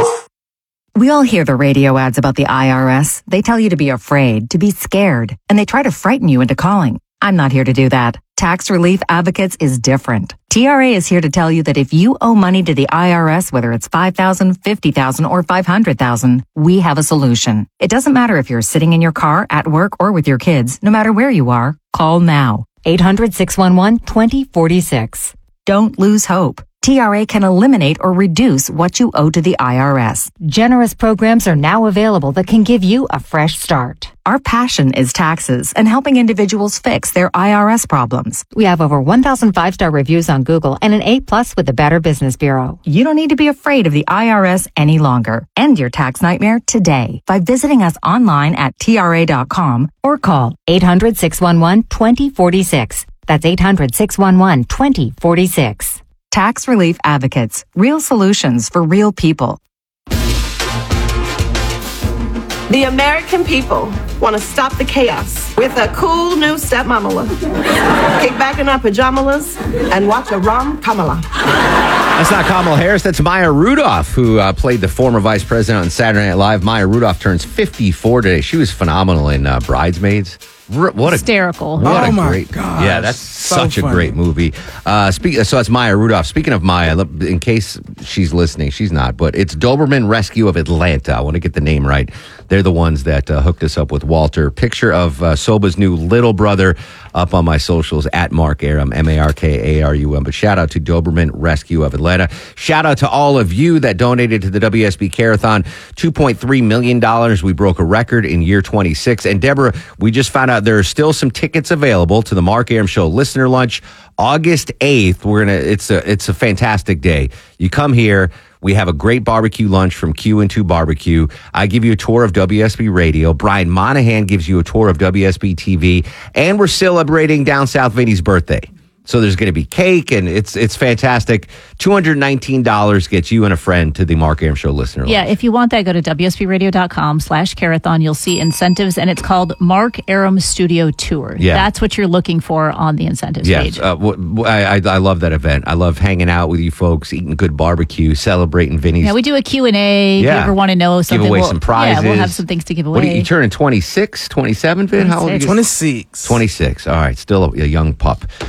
S14: We all hear the radio ads about the I R S. They tell you to be afraid, to be scared, and they try to frighten you into calling. I'm not here to do that. Tax Relief Advocates is different. T R A is here to tell you that if you owe money to the I R S, whether it's five thousand dollars, fifty thousand dollars, or five hundred thousand dollars, we have a solution. It doesn't matter if you're sitting in your car, at work, or with your kids. No matter where you are, call now. eight hundred, six one one, two zero four six. Don't lose hope. T R A can eliminate or reduce what you owe to the I R S. Generous programs are now available that can give you a fresh start. Our passion is taxes and helping individuals fix their I R S problems. We have over one thousand five-star reviews on Google and an A plus with the Better Business Bureau. You don't need to be afraid of the I R S any longer. End your tax nightmare today by visiting us online at T R A dot com or call eight hundred, six one one, two zero four six. That's eight hundred, six one one, two zero four six. Tax Relief Advocates. Real solutions for real people.
S17: The American people want to stop the chaos with a cool new stepmama. Kick back in our pajamas and watch a rom Kamala.
S5: That's not Kamala Harris. That's Maya Rudolph, who uh, played the former vice president on Saturday Night Live. Maya Rudolph turns fifty-four today. She was phenomenal in uh, Bridesmaids. What a
S11: hysterical!
S5: What
S11: oh
S5: a
S11: my
S5: great,
S11: gosh.
S5: yeah, that's
S11: So
S5: such
S11: funny.
S5: a great movie. Uh, speak, so it's Maya Rudolph. Speaking of Maya, in case she's listening, she's not, but it's Doberman Rescue of Atlanta. I want to get the name right. They're the ones that uh, hooked us up with Walter. Picture of uh, Soba's new little brother up on my socials at Mark Arum, M A R K A R U M. But shout out to Doberman Rescue of Atlanta. Shout out to all of you that donated to the W S B Care-a-thon. two point three million dollars. We broke a record in year twenty-six. And Deborah, we just found out there are still some tickets available to the Mark Arum Show Listener Lunch. August eighth, we're gonna it's a it's a fantastic day. You come here. We have a great barbecue lunch from Q and two Barbecue. I give you a tour of W S B Radio. Brian Monahan gives you a tour of W S B T V. And we're celebrating Down South Vinny's birthday. So there's going to be cake, and it's it's fantastic. two hundred nineteen dollars gets you and a friend to the Mark Arum Show Listener Lunch.
S11: Yeah, if you want that, go to W S B radio dot com slash Care-a-thon. You'll see incentives, and it's called Mark Arum Studio Tour.
S5: Yeah.
S11: That's what you're looking for on the incentives page.
S5: Yes, uh, w- w- I, I I love that event. I love hanging out with you folks, eating good barbecue, celebrating Vinny's.
S11: Yeah, we do a Q and A. If
S5: Yeah.
S11: you ever want to know something,
S5: Give away
S11: we'll,
S5: some prizes.
S11: Yeah, we'll have some things to give away.
S5: What are you, you turning twenty-six, twenty-seven, Vin? How old are you?
S11: twenty-six.
S5: twenty-six. twenty-six. All right, still a, a young pup. Uh,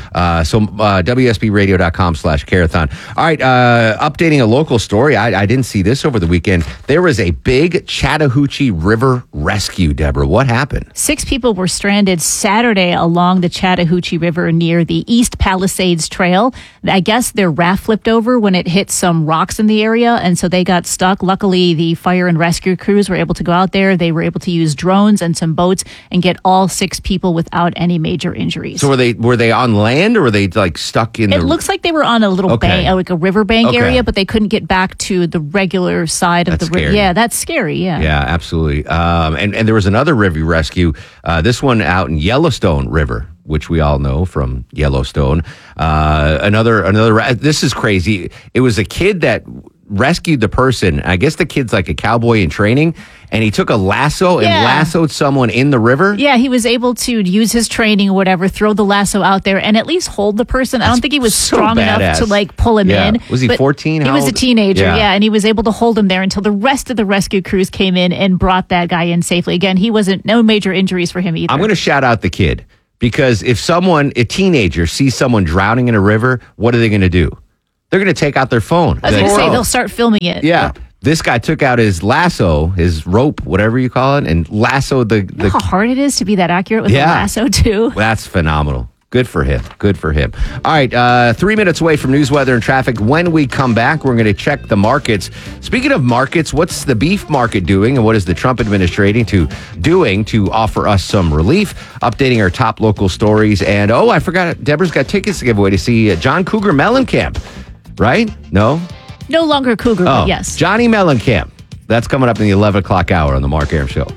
S5: so uh, W S B radio dot com slash Carathon. All right, uh, updating a local story. I, I didn't see this over the weekend. There was a big Chattahoochee River rescue, Deborah. What happened?
S11: Six people were stranded Saturday along the Chattahoochee River near the East Palisades Trail. I guess their raft flipped over when it hit some rocks in the area, and so they got stuck. Luckily, the fire and rescue crews were able to go out there. They were able to use drones and some boats and get all six people without any major injuries.
S5: So were they were they on land or were they like stuck in
S11: It
S5: the...
S11: looks like they were on a little
S5: Okay.
S11: bank, like a riverbank
S5: Okay.
S11: area, but they couldn't get back to the regular side of
S5: That's
S11: the river.
S5: scary.
S11: Yeah, that's scary, yeah.
S5: Yeah, absolutely. Um, and, and there was another river rescue, uh, this one out in Yellowstone River, which we all know from Yellowstone. Uh, another, another, this is crazy. It was a kid that rescued the person. I guess the kid's like a cowboy in training, and he took a lasso and
S11: Yeah.
S5: lassoed someone in the river.
S11: Yeah, he was able to use his training or whatever, throw the lasso out there, and at least hold the person. I don't think he was
S5: so
S11: strong enough
S5: badass.
S11: to like pull him
S5: Yeah.
S11: in.
S5: Was he
S11: but
S5: fourteen?
S11: He
S5: How
S11: was a
S5: old?
S11: teenager,
S5: Yeah.
S11: yeah. and he was able to hold him there until the rest of the rescue crews came in and brought that guy in safely. Again, he wasn't, no major injuries for him either.
S5: I'm going to shout out the kid because if someone, a teenager, sees someone drowning in a river, what are they going to do? They're going to take out their phone.
S11: I was going to
S5: Like,
S11: say,
S5: "Oh."
S11: they'll start filming it.
S5: Yeah. This guy took out his lasso, his rope, whatever you call it, and lassoed the.
S11: You know
S5: the
S11: how hard it is to be that accurate with
S5: Yeah.
S11: a lasso, too?
S5: That's phenomenal. Good for him. Good for him. All right, uh, three minutes away from news, weather, and traffic. When we come back, we're going to check the markets. Speaking of markets, what's the beef market doing, and what is the Trump administration to doing to offer us some relief? Updating our top local stories, and oh, I forgot, Deborah's got tickets to give away to see uh, John Cougar Mellencamp. Right? No.
S11: No longer Cougar,
S5: Oh,
S11: but yes.
S5: Johnny Mellencamp. That's coming up in the eleven o'clock hour on the Mark Arum Show.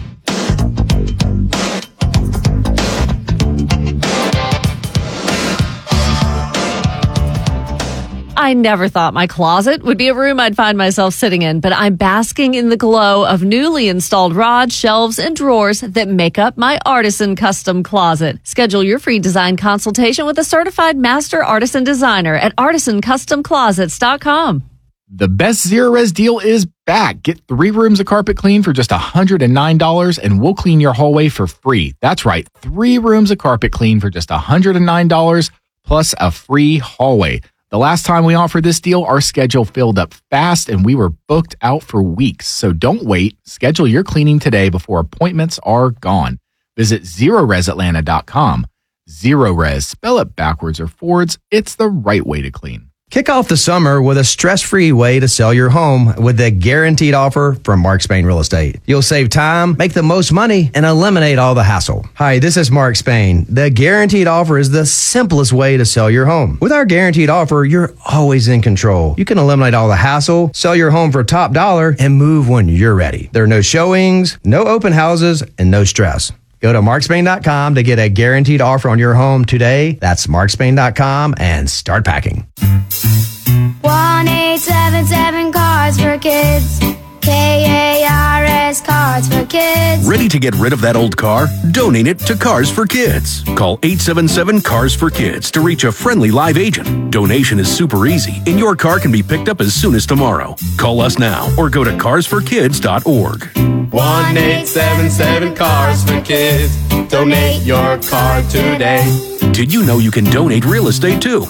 S2: I never thought my closet would be a room I'd find myself sitting in, but I'm basking in the glow of newly installed rods, shelves, and drawers that make up my Artisan Custom Closet. Schedule your free design consultation with a certified master artisan designer at artisan custom closets dot com.
S18: The best Zero Res deal is back. Get three rooms of carpet clean for just one hundred nine dollars and we'll clean your hallway for free. That's right, three rooms of carpet clean for just one hundred nine dollars plus a free hallway. The last time we offered this deal, our schedule filled up fast and we were booked out for weeks. So don't wait. Schedule your cleaning today before appointments are gone. Visit zero res atlanta dot com. Zero Res, spell it backwards or forwards. It's the right way to clean.
S19: Kick off the summer with a stress-free way to sell your home with the guaranteed offer from Mark Spain Real Estate. You'll save time, make the most money, and eliminate all the hassle. Hi, this is Mark Spain. The guaranteed offer is the simplest way to sell your home. With our guaranteed offer, you're always in control. You can eliminate all the hassle, sell your home for top dollar, and move when you're ready. There are no showings, no open houses, and no stress. Go to mark spain dot com to get a guaranteed offer on your home today. That's mark spain dot com and start packing.
S27: one eight seven seven Cars for Kids. K A R S Cars for Kids.
S20: Ready to get rid of that old car? Donate it to Cars for Kids. Call eight seven seven Cars for Kids to reach a friendly live agent. Donation is super easy, and your car can be picked up as soon as tomorrow. Call us now or go to cars for kids dot org.
S21: one eight seven seven Cars for Kids. Donate your car today.
S20: Did you know you can donate real estate too?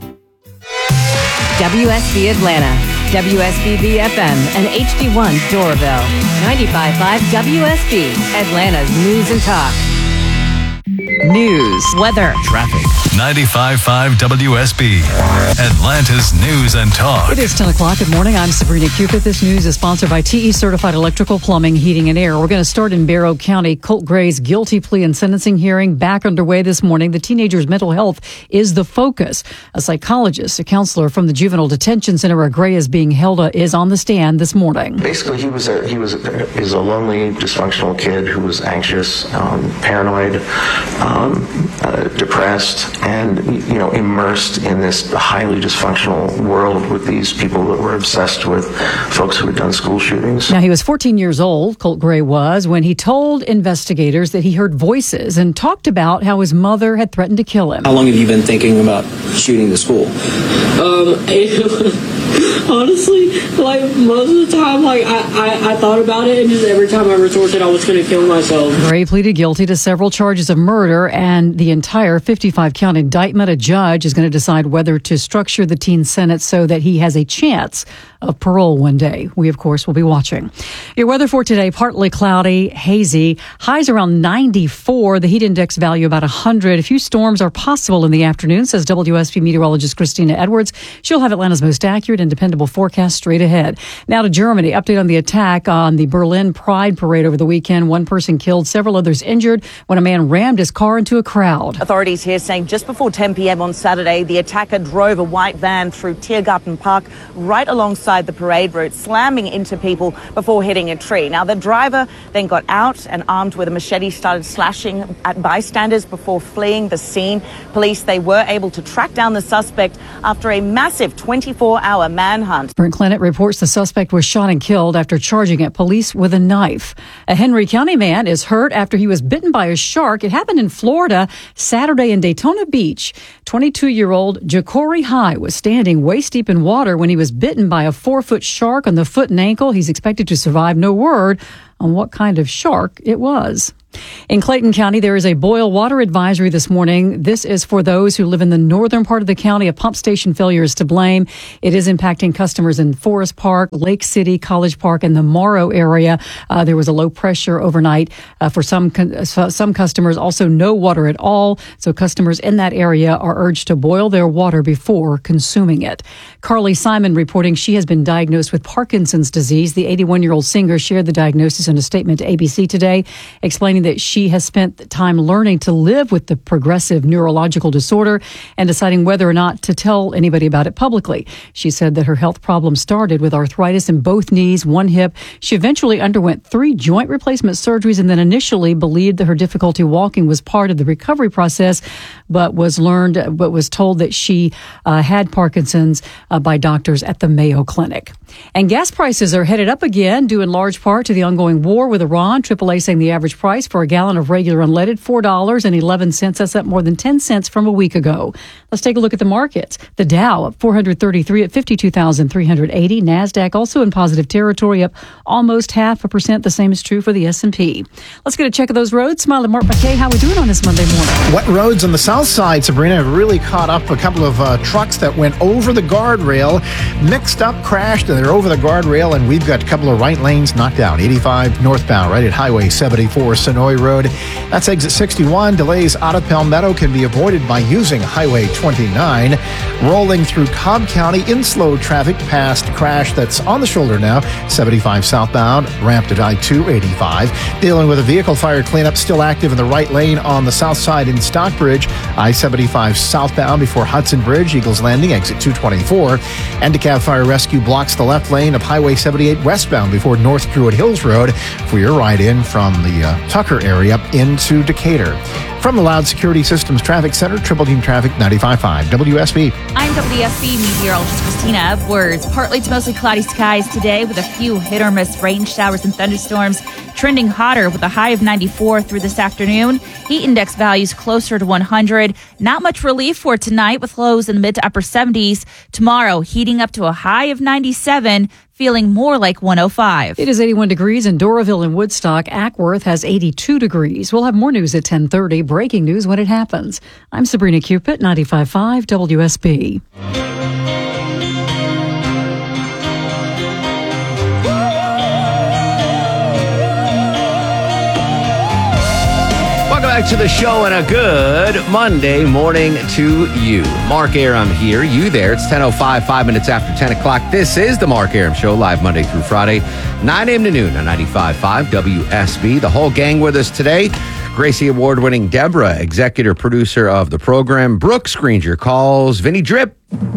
S22: W S B Atlanta, W S B B F M, and H D one Doraville. ninety-five point five W S B, Atlanta's news and talk.
S6: News, weather,
S24: traffic. ninety-five point five W S B, Atlanta's news and talk.
S26: It is ten o'clock. Good morning. I'm Sabrina Cupid. This news is sponsored by T E Certified Electrical Plumbing, Heating, and Air. We're going to start in Barrow County. Colt Gray's guilty plea and sentencing hearing back underway this morning. The teenager's mental health is the focus. A psychologist, a counselor from the Juvenile Detention Center where Gray is being held, uh, is on the stand this morning.
S29: Basically, he was a he was a, he was a lonely, dysfunctional kid who was anxious, um, paranoid, um, uh, depressed, and you know immersed in this highly dysfunctional world with these people that were obsessed with folks who had done school shootings.
S26: Now, he was fourteen years old, Colt Gray was, when he told investigators that he heard voices and talked about how his mother had threatened to kill him.
S30: How long have you been thinking about shooting the school?
S31: Um,
S3: Honestly, like, most of the time, like, I, I, I thought about it, and just every time I resorted, I was going to kill myself.
S26: Gray pleaded guilty to several charges of murder and the entire fifty-five count indictment. A judge is going to decide whether to structure the teen sentence so that he has a chance of parole one day. We, of course, will be watching. Your weather for today, partly cloudy, hazy, highs around ninety-four, the heat index value about one hundred. A few storms are possible in the afternoon, says W S B meteorologist Christina Edwards. She'll have Atlanta's most accurate and dependable forecast straight ahead. Now to Germany. Update on the attack on the Berlin Pride Parade over the weekend. One person killed, several others injured when a man rammed his car into a crowd.
S4: Authorities here saying just before ten p.m. on Saturday, the attacker drove a white van through Tiergarten Park right alongside the parade route, slamming into people before hitting a tree. Now, the driver then got out and, armed with a machete, started slashing at bystanders before fleeing the scene. Police, they were able to track down the suspect after a massive twenty-four hour manhunt.
S26: Brent Clinnett reports the suspect was shot and killed after charging at police with a knife. A Henry County man is hurt after he was bitten by a shark. It happened in Florida Saturday in Daytona Beach. twenty-two-year-old Ja'Cory High was standing waist deep in water when he was bitten by a four-foot shark on the foot and ankle. He's expected to survive. No word on what kind of shark it was. In Clayton County, there is a boil water advisory this morning. This is for those who live in the northern part of the county. A pump station failure is to blame. It is impacting customers in Forest Park, Lake City, College Park, and the Morrow area. Uh, there was a low pressure overnight uh, for some con- some customers. Also, no water at all. So customers in that area are urged to boil their water before consuming it. Carly Simon reporting she has been diagnosed with Parkinson's disease. The eighty-one-year-old singer shared the diagnosis in a statement to A B C today, explaining that she has spent time learning to live with the progressive neurological disorder and deciding whether or not to tell anybody about it publicly. She said that her health problem started with arthritis in both knees, one hip. She eventually underwent three joint replacement surgeries and then initially believed that her difficulty walking was part of the recovery process, but was learned, but was told that she uh, had Parkinson's uh, by doctors at the Mayo Clinic. And gas prices are headed up again, due in large part to the ongoing war with Iran. triple A saying the average price for a gallon of regular unleaded, four dollars and eleven cents. That's up more than ten cents from a week ago. Let's take a look at the markets. The Dow up four hundred thirty-three at fifty-two thousand three hundred eighty. NASDAQ also in positive territory, up almost half a percent. The same is true for the S and P. Let's get a check of those roads. Smiling Mark McKay, how we doing on this Monday morning?
S7: Wet roads on the south side, Sabrina, have really caught up. A couple of uh, trucks that went over the guardrail, mixed up, crashed, and they're over the guardrail, and we've got a couple of right lanes knocked out. eighty-five northbound, right at Highway seventy-four, Sonoy Road. That's exit sixty-one. Delays out of Palmetto can be avoided by using Highway twenty-nine. Rolling through Cobb County in slow traffic past crash that's on the shoulder now. seventy-five southbound, ramped at I two eighty-five. Dealing with a vehicle fire cleanup still active in the right lane on the south side in Stockbridge. I seventy-five southbound before Hudson Bridge, Eagles Landing, exit two twenty-four. Endicab Fire Rescue blocks the left lane of Highway seventy-eight westbound before North Druid Hills Road for your ride in from the uh, Tucker area into Decatur. From the Loud Security Systems Traffic Center, Triple Team Traffic ninety-five point five W S B.
S8: I'm W S B meteorologist Christina Edwards. Partly to mostly cloudy skies today with a few hit or miss rain showers and thunderstorms. Trending hotter with a high of ninety-four through this afternoon. Heat index values closer to one hundred. Not much relief for tonight with lows in the mid to upper seventies. Tomorrow, heating up to a high of ninety-seven. Feeling more like one oh five.
S26: It is eighty-one degrees in Doraville and Woodstock. Ackworth has eighty-two degrees. We'll have more news at ten thirty. Breaking news when it happens. I'm Sabrina Cupid, ninety-five point five W S B.
S5: Welcome back to the show and a good Monday morning to you. Mark Aram here, you there. It's ten oh five, five minutes after ten o'clock. This is the Mark Aram Show, live Monday through Friday, nine a.m. to noon on ninety-five point five W S B. The whole gang with us today. Gracie Award-winning Deborah, executive producer of the program. Brooke screens your calls. Vinny Drip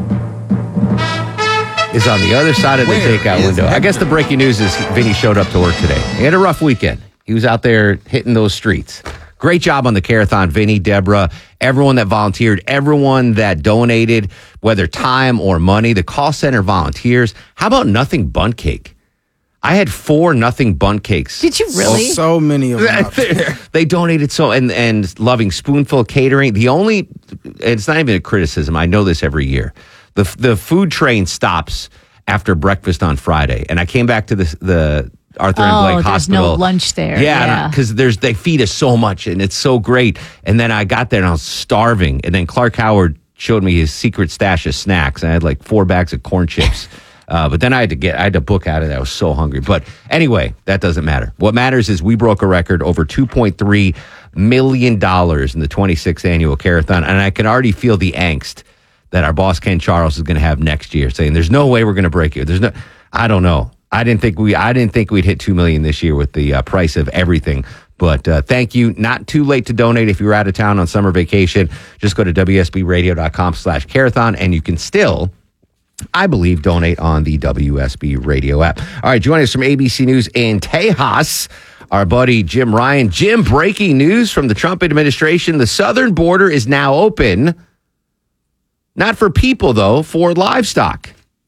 S5: is on the other side of the
S15: Where
S5: takeout
S15: is
S5: window.
S15: Deborah?
S5: I guess the breaking news is Vinny showed up to work today. He had a rough weekend. He was out there hitting those streets. Great job on the Carathon, Vinny, Deborah, everyone that volunteered, everyone that donated, whether time or money, the call center volunteers. How about Nothing Bundt Cake? I had four Nothing Bundt Cakes.
S26: Did you really?
S15: Oh, so many of them out there.
S5: They donated so, and, and Loving Spoonful Catering. The only, it's not even a criticism. I know this every year. The, the food train stops after breakfast on Friday. And I came back to the, the Arthur
S11: oh,
S5: M. Blank
S11: there's
S5: Hospital.
S11: no lunch there.
S5: Yeah, because yeah. there's they feed us so much, and it's so great. And then I got there, and I was starving. And then Clark Howard showed me his secret stash of snacks. I had like four bags of corn chips. Uh, but then I had to get, I had to book out of that. I was so hungry. But anyway, that doesn't matter. What matters is we broke a record over two point three million dollars in the twenty-sixth annual Carathon. And I can already feel the angst that our boss, Ken Charles, is going to have next year, saying there's no way we're going to break it. There's no, I don't know. I didn't think we, I didn't think we'd hit two million this year with the uh, price of everything. But uh, thank you. Not too late to donate if you're out of town on summer vacation. Just go to W S B radio dot com slash Carathon, and you can still, I believe, donate on the W S B Radio app. All right, joining us from A B C News in Tejas, our buddy Jim Ryan. Jim, breaking news from the Trump administration. The southern border is now open. Not for people, though, for livestock.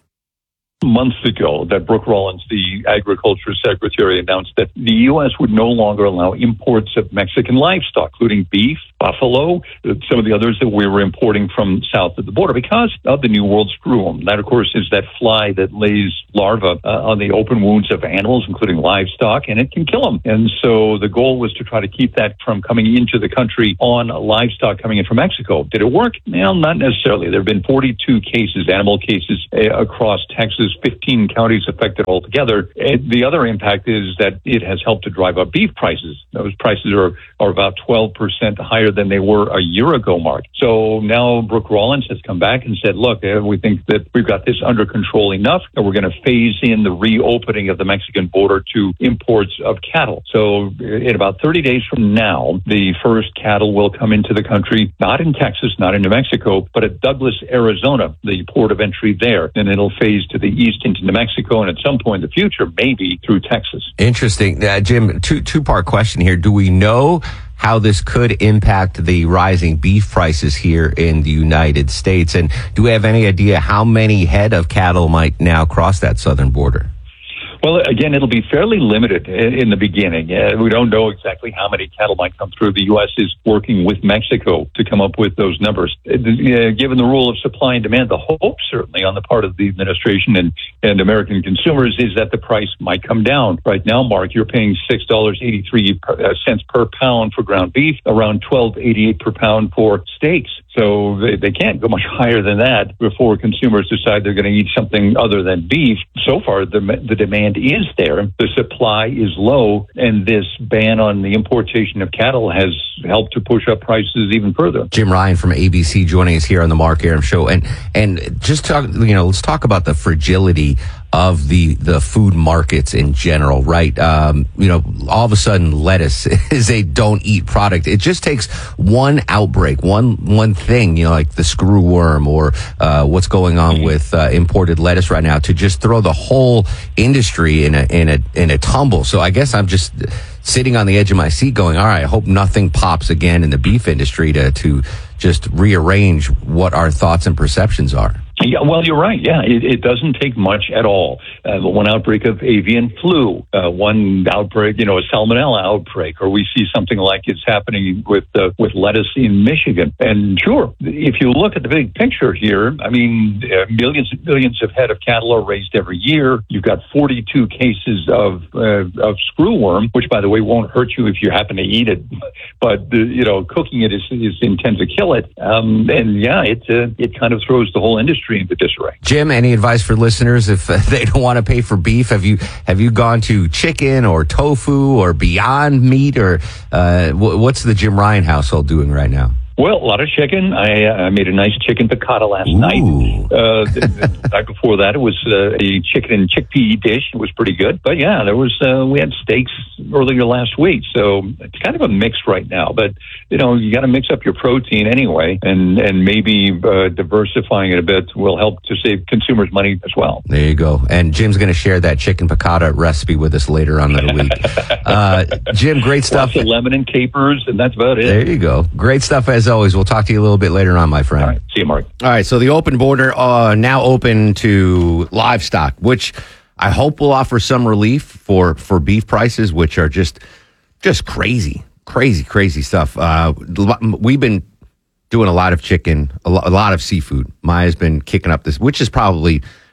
S1: Months ago, that Brooke Rollins, the Agriculture Secretary, announced that the U S would no longer allow imports of Mexican livestock, including beef, buffalo, some of the others that we were importing from south of the border because of the New World screwworm. That, of course, is that fly that lays larvae uh, on the open wounds of animals, including livestock, and it can kill them. And so the goal was to try to keep that from coming into the country on livestock coming in from Mexico. Did it work? Well, not necessarily. There have been forty-two cases, animal cases, uh, across Texas, fifteen counties affected altogether. And the other impact is that it has helped to drive up beef prices. Those prices are, are about twelve percent higher than they were a year ago, Mark. So now Brooke Rollins has come back and said, look, uh, we think that we've got this under control enough that we're going to phase in the reopening of the Mexican border to imports of cattle. So in about thirty days from now, the first cattle will come into the country, not in Texas, not in New Mexico, but at Douglas, Arizona, the port of entry there. And it'll phase to the east into New Mexico, and at some point in the future, maybe through Texas.
S5: Interesting. Uh, Jim, two, two-part question here. Do we know how this could impact the rising beef prices here in the United States? And do we have any idea how many head of cattle might now cross that southern border?
S1: Well, again, it'll be fairly limited in the beginning. Uh, we don't know exactly how many cattle might come through. The U S is working with Mexico to come up with those numbers. Uh, given the rule of supply and demand, the hope certainly on the part of the administration and, and American consumers is that the price might come down. Right now, Mark, you're paying six dollars and eighty-three cents per pound for ground beef, around twelve dollars and eighty-eight cents per pound for steaks. So they, they can't go much higher than that before consumers decide they're going to eat something other than beef. So far, the, the demand is there. The supply is low, and this ban on the importation of cattle has helped to push up prices even further.
S5: Jim Ryan from A B C joining us here on the Mark Arum Show. And and just talk, you know, let's talk about the fragility of the the food markets in general, right? Um, you know, all of a sudden lettuce is a don't eat product. It just takes one outbreak, one one thing, you know, like the screwworm or uh, what's going on with uh, imported lettuce right now to just throw the whole industry in a in a in a tumble. So I guess I'm just sitting on the edge of my seat going, all right, I hope nothing pops again in the beef industry to to just rearrange what our thoughts and perceptions are.
S1: Yeah, well, you're right. Yeah, it, it doesn't take much at all. Uh, one outbreak of avian flu, uh, one outbreak, you know, a salmonella outbreak, or we see something like it's happening with uh, with lettuce in Michigan. And sure, if you look at the big picture here, I mean, uh, millions and millions of head of cattle are raised every year. You've got forty-two cases of uh, of screwworm, which, by the way, won't hurt you if you happen to eat it, but uh, you know, cooking it is, is intent to kill it. Um, and yeah, it uh, it kind of throws the whole industry into disarray.
S5: Jim, any advice for listeners if uh, they don't want to pay for beef? Have you have you gone to chicken or tofu or Beyond Meat, or uh, w- what's the Jim Ryan household doing right now?
S1: Well, a lot of chicken. I, uh, I made a nice chicken piccata last
S5: Ooh.
S1: night. Uh, the, the night before that, it was uh, a chicken and chickpea dish. It was pretty good. But yeah, there was uh, we had steaks earlier last week, so it's kind of a mix right now. But you know, you got to mix up your protein anyway, and and maybe uh, diversifying it a bit will help to save consumers money as well.
S5: There you go. And Jim's going to share that chicken piccata recipe with us later on in the week. uh, Jim, great stuff.
S1: Lots of lemon and capers, and that's about it.
S5: There you go. Great stuff as always. We'll talk to you a little bit later on, my friend.
S1: All right. See you, Mark.
S5: All right. So the open border uh, now open to livestock, which I hope will offer some relief for, for beef prices, which are just just crazy, crazy, crazy stuff. Uh, we've been doing a lot of chicken, a lot of seafood. Maya's been kicking up this, which is probably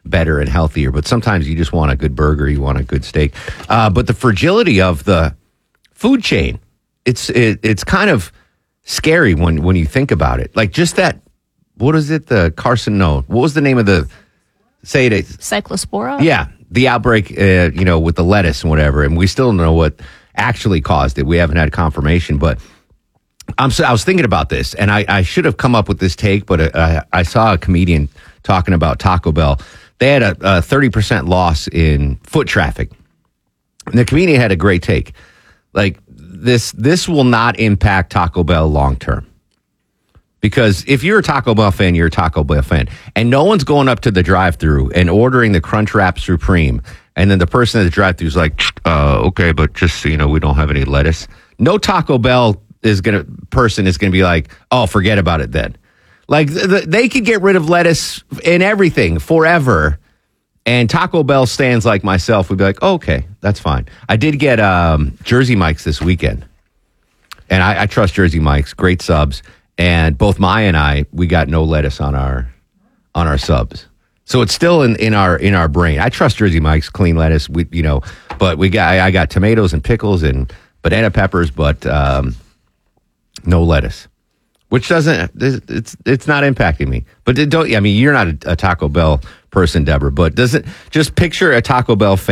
S5: better and healthier. But sometimes you just want a good burger, you want a good steak. Uh, but the fragility of the food chain, it's it, it's kind of scary when when you think about it. Like just that, what is it? The Carson? No, what was the name of the? Say it.
S11: Cyclospora?
S5: Yeah, the outbreak, uh, you know, with the lettuce and whatever, and we still don't know what actually caused it. We haven't had confirmation, but I'm so, I was thinking about this, and I, I should have come up with this take, but uh, I saw a comedian talking about Taco Bell. They had a, a thirty percent loss in foot traffic, and the comedian had a great take. Like this, this will not impact Taco Bell long term. Because if you're a Taco Bell fan, you're a Taco Bell fan. And no one's going up to the drive-thru and ordering the Crunchwrap Supreme. And then the person at the drive-thru is like, uh, okay, but just so you know, we don't have any lettuce. No Taco Bell is gonna person is going to be like, oh, forget about it then. Like, th- they could get rid of lettuce in everything forever. And Taco Bell stands like myself would be like, oh, okay, that's fine. I did get um, Jersey Mike's this weekend. And I, I trust Jersey Mike's. Great subs. And both Maya and I, we got no lettuce on our on our subs, so it's still in, in our in our brain. I trust Jersey Mike's clean lettuce, we, you know, but we got I, I got tomatoes and pickles and banana peppers, but um, no lettuce, which doesn't it's it's not impacting me. But it don't I mean you're not a, a Taco Bell person, Deborah, but does it just picture a Taco Bell fan